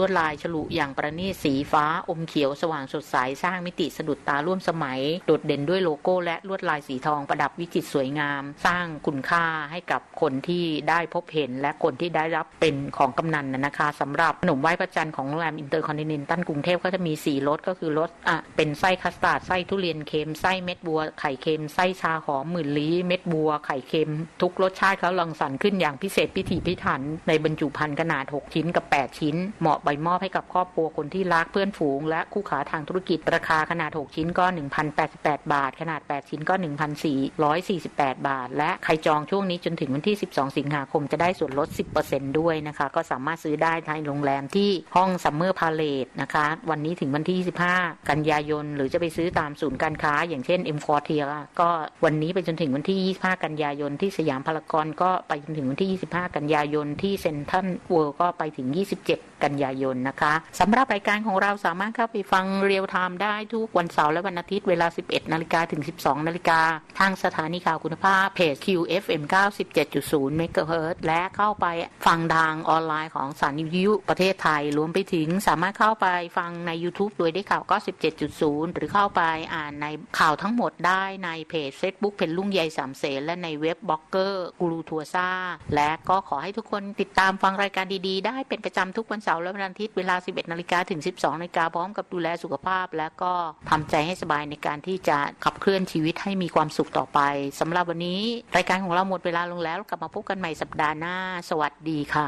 ฉลุอย่างประณีตสีฟ้าอมเขียวสว่างสดใสสร้างมิติสะดุดตาร่วมสมัยโดดเด่นด้วยโลโก้และลวดลายสีทองประดับวิจิตรสวยงามสร้างคุณค่าให้กับคนที่ได้พบเห็นและคนที่ได้รับเป็นของกำนันนะคะสำหรับขนมไหว้พระจันทร์ของโรงแรมอินเตอร์คอนติเนนตัลกรุงเทพก็จะมีสี่รสก็คือรสอ่ะเป็นไส้คัสตาร์ดไส้ทุเรียนเค็มไส้เม็ดบัวไข่เค็มไส้ชาหอมหมื่นลี้เม็ดบัวไข่เค็มทุกรสชาติเขารังสรรค์ขึ้นอย่างพิเศษพิถีพิถันในบรรจุภัณฑ์ขนาดหกชิ้นกับแปดชิ้นเหมาะใบมอบให้กับครอบครัวคนที่รักเพื่อนฝูงและคู่ขาทางธุรกิจราคาขนาดหกชิ้นก็ หนึ่งพันแปดสิบแปด บาทขนาดแปดชิ้นก็ หนึ่งพันสี่ร้อยสี่สิบแปด บาทและใครจองช่วงนี้จนถึงวันที่สิบสองสิงหาคมจะได้ส่วนลด สิบเปอร์เซ็นต์ ด้วยนะคะก็สามารถซื้อได้ในโรงแรมที่ห้องซัมเมอร์พาเลทนะคะวันนี้ถึงวันที่ยี่สิบห้ากันยายนหรือจะไปซื้อตามศูนย์การค้าอย่างเช่น M ควอเทีย ก็วันนี้ไปจนถึงวันที่ยี่สิบห้ากันยายนที่สยามพารากอนก็ไปจนถึงวันที่ยี่สิบห้ากันยายนที่เซ็นทรัลเวิลด์ก็ไปถึงยี่สิบเจ็ดกันยายนนะคะสำหรับรายการของเราสามารถเข้าไปฟังเรียลไทม์ได้ทุกวันเสาร์และวันอาทิตย์เวลา สิบเอ็ดนาฬิกา ถึง สิบสองนาฬิกาทางสถานีข่าวคุณภาพเพจ คิว เอฟ เอ็ม เก้าสิบเจ็ดจุดศูนย์ เมกะเฮิรตซ์ และเข้าไปฟังทางออนไลน์ของสถานีวิทยุประเทศไทยรวมไปถึงสามารถเข้าไปฟังใน YouTube โดยได้ข่าว เก้าสิบเจ็ดจุดศูนย์ หรือเข้าไปอ่านในข่าวทั้งหมดได้ในเพจ Facebook เพนลุ่งใยสามเสนและในเว็บบล็อกเกอร์กูรูทัวร์ซ่าและก็ขอให้ทุกคนติดตามฟังรายการดีๆได้เป็นประจำทุกวันเสาร์และวันอาทิตย์เวลา สิบเอ็ดนาฬิกา ถึง สิบสองนาฬิกาพร้อมกับดูแลสุขภาพและก็ทำใจให้สบายในการที่จะขับเคลื่อนชีวิตให้มีความสุขต่อไปสำหรับวันนี้รายการของเราหมดเวลาลงแล้วกลับมาพบกันใหม่สัปดาห์หน้าสวัสดีค่ะ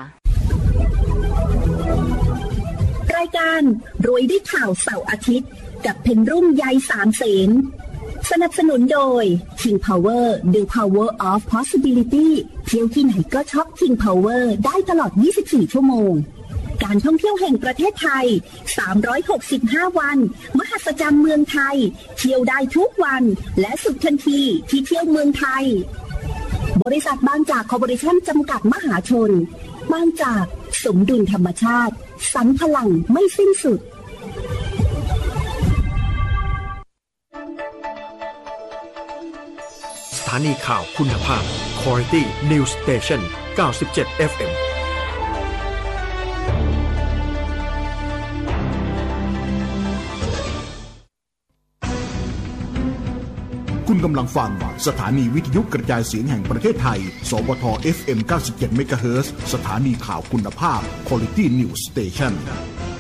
รายการรวยด้วยข่าวเสาร์อาทิตย์กับเพนรุ่งใยสามเสนสนับสนุนโดย King Power The Power of Possibility เที่ยวที่ไหนก็ช็อป King Power ได้ตลอดยี่สิบสี่ชั่วโมงการท่องเที่ยวแห่งประเทศไทยสามร้อยหกสิบห้าวันมหัศจรรย์เมืองไทยเที่ยวได้ทุกวันและสุดทันทีที่เที่ยวเมืองไทยบริษัทบางจากคอร์ปอเรชั่นจำกัดมหาชนบางจากสมดุลธรรมชาติสรรพลังไม่สิ้นสุด
สถานีข่าวคุณภาพ Quality News Station เก้าสิบเจ็ด เอฟ เอ็ม
คุณกำลังฟังสถานีวิทยุกระจายเสียงแห่งประเทศไทยสวท เอฟ เอ็ม เก้าสิบเจ็ด เมกะเฮิรตซ์ สถานีข่าวคุณภาพ Quality News Station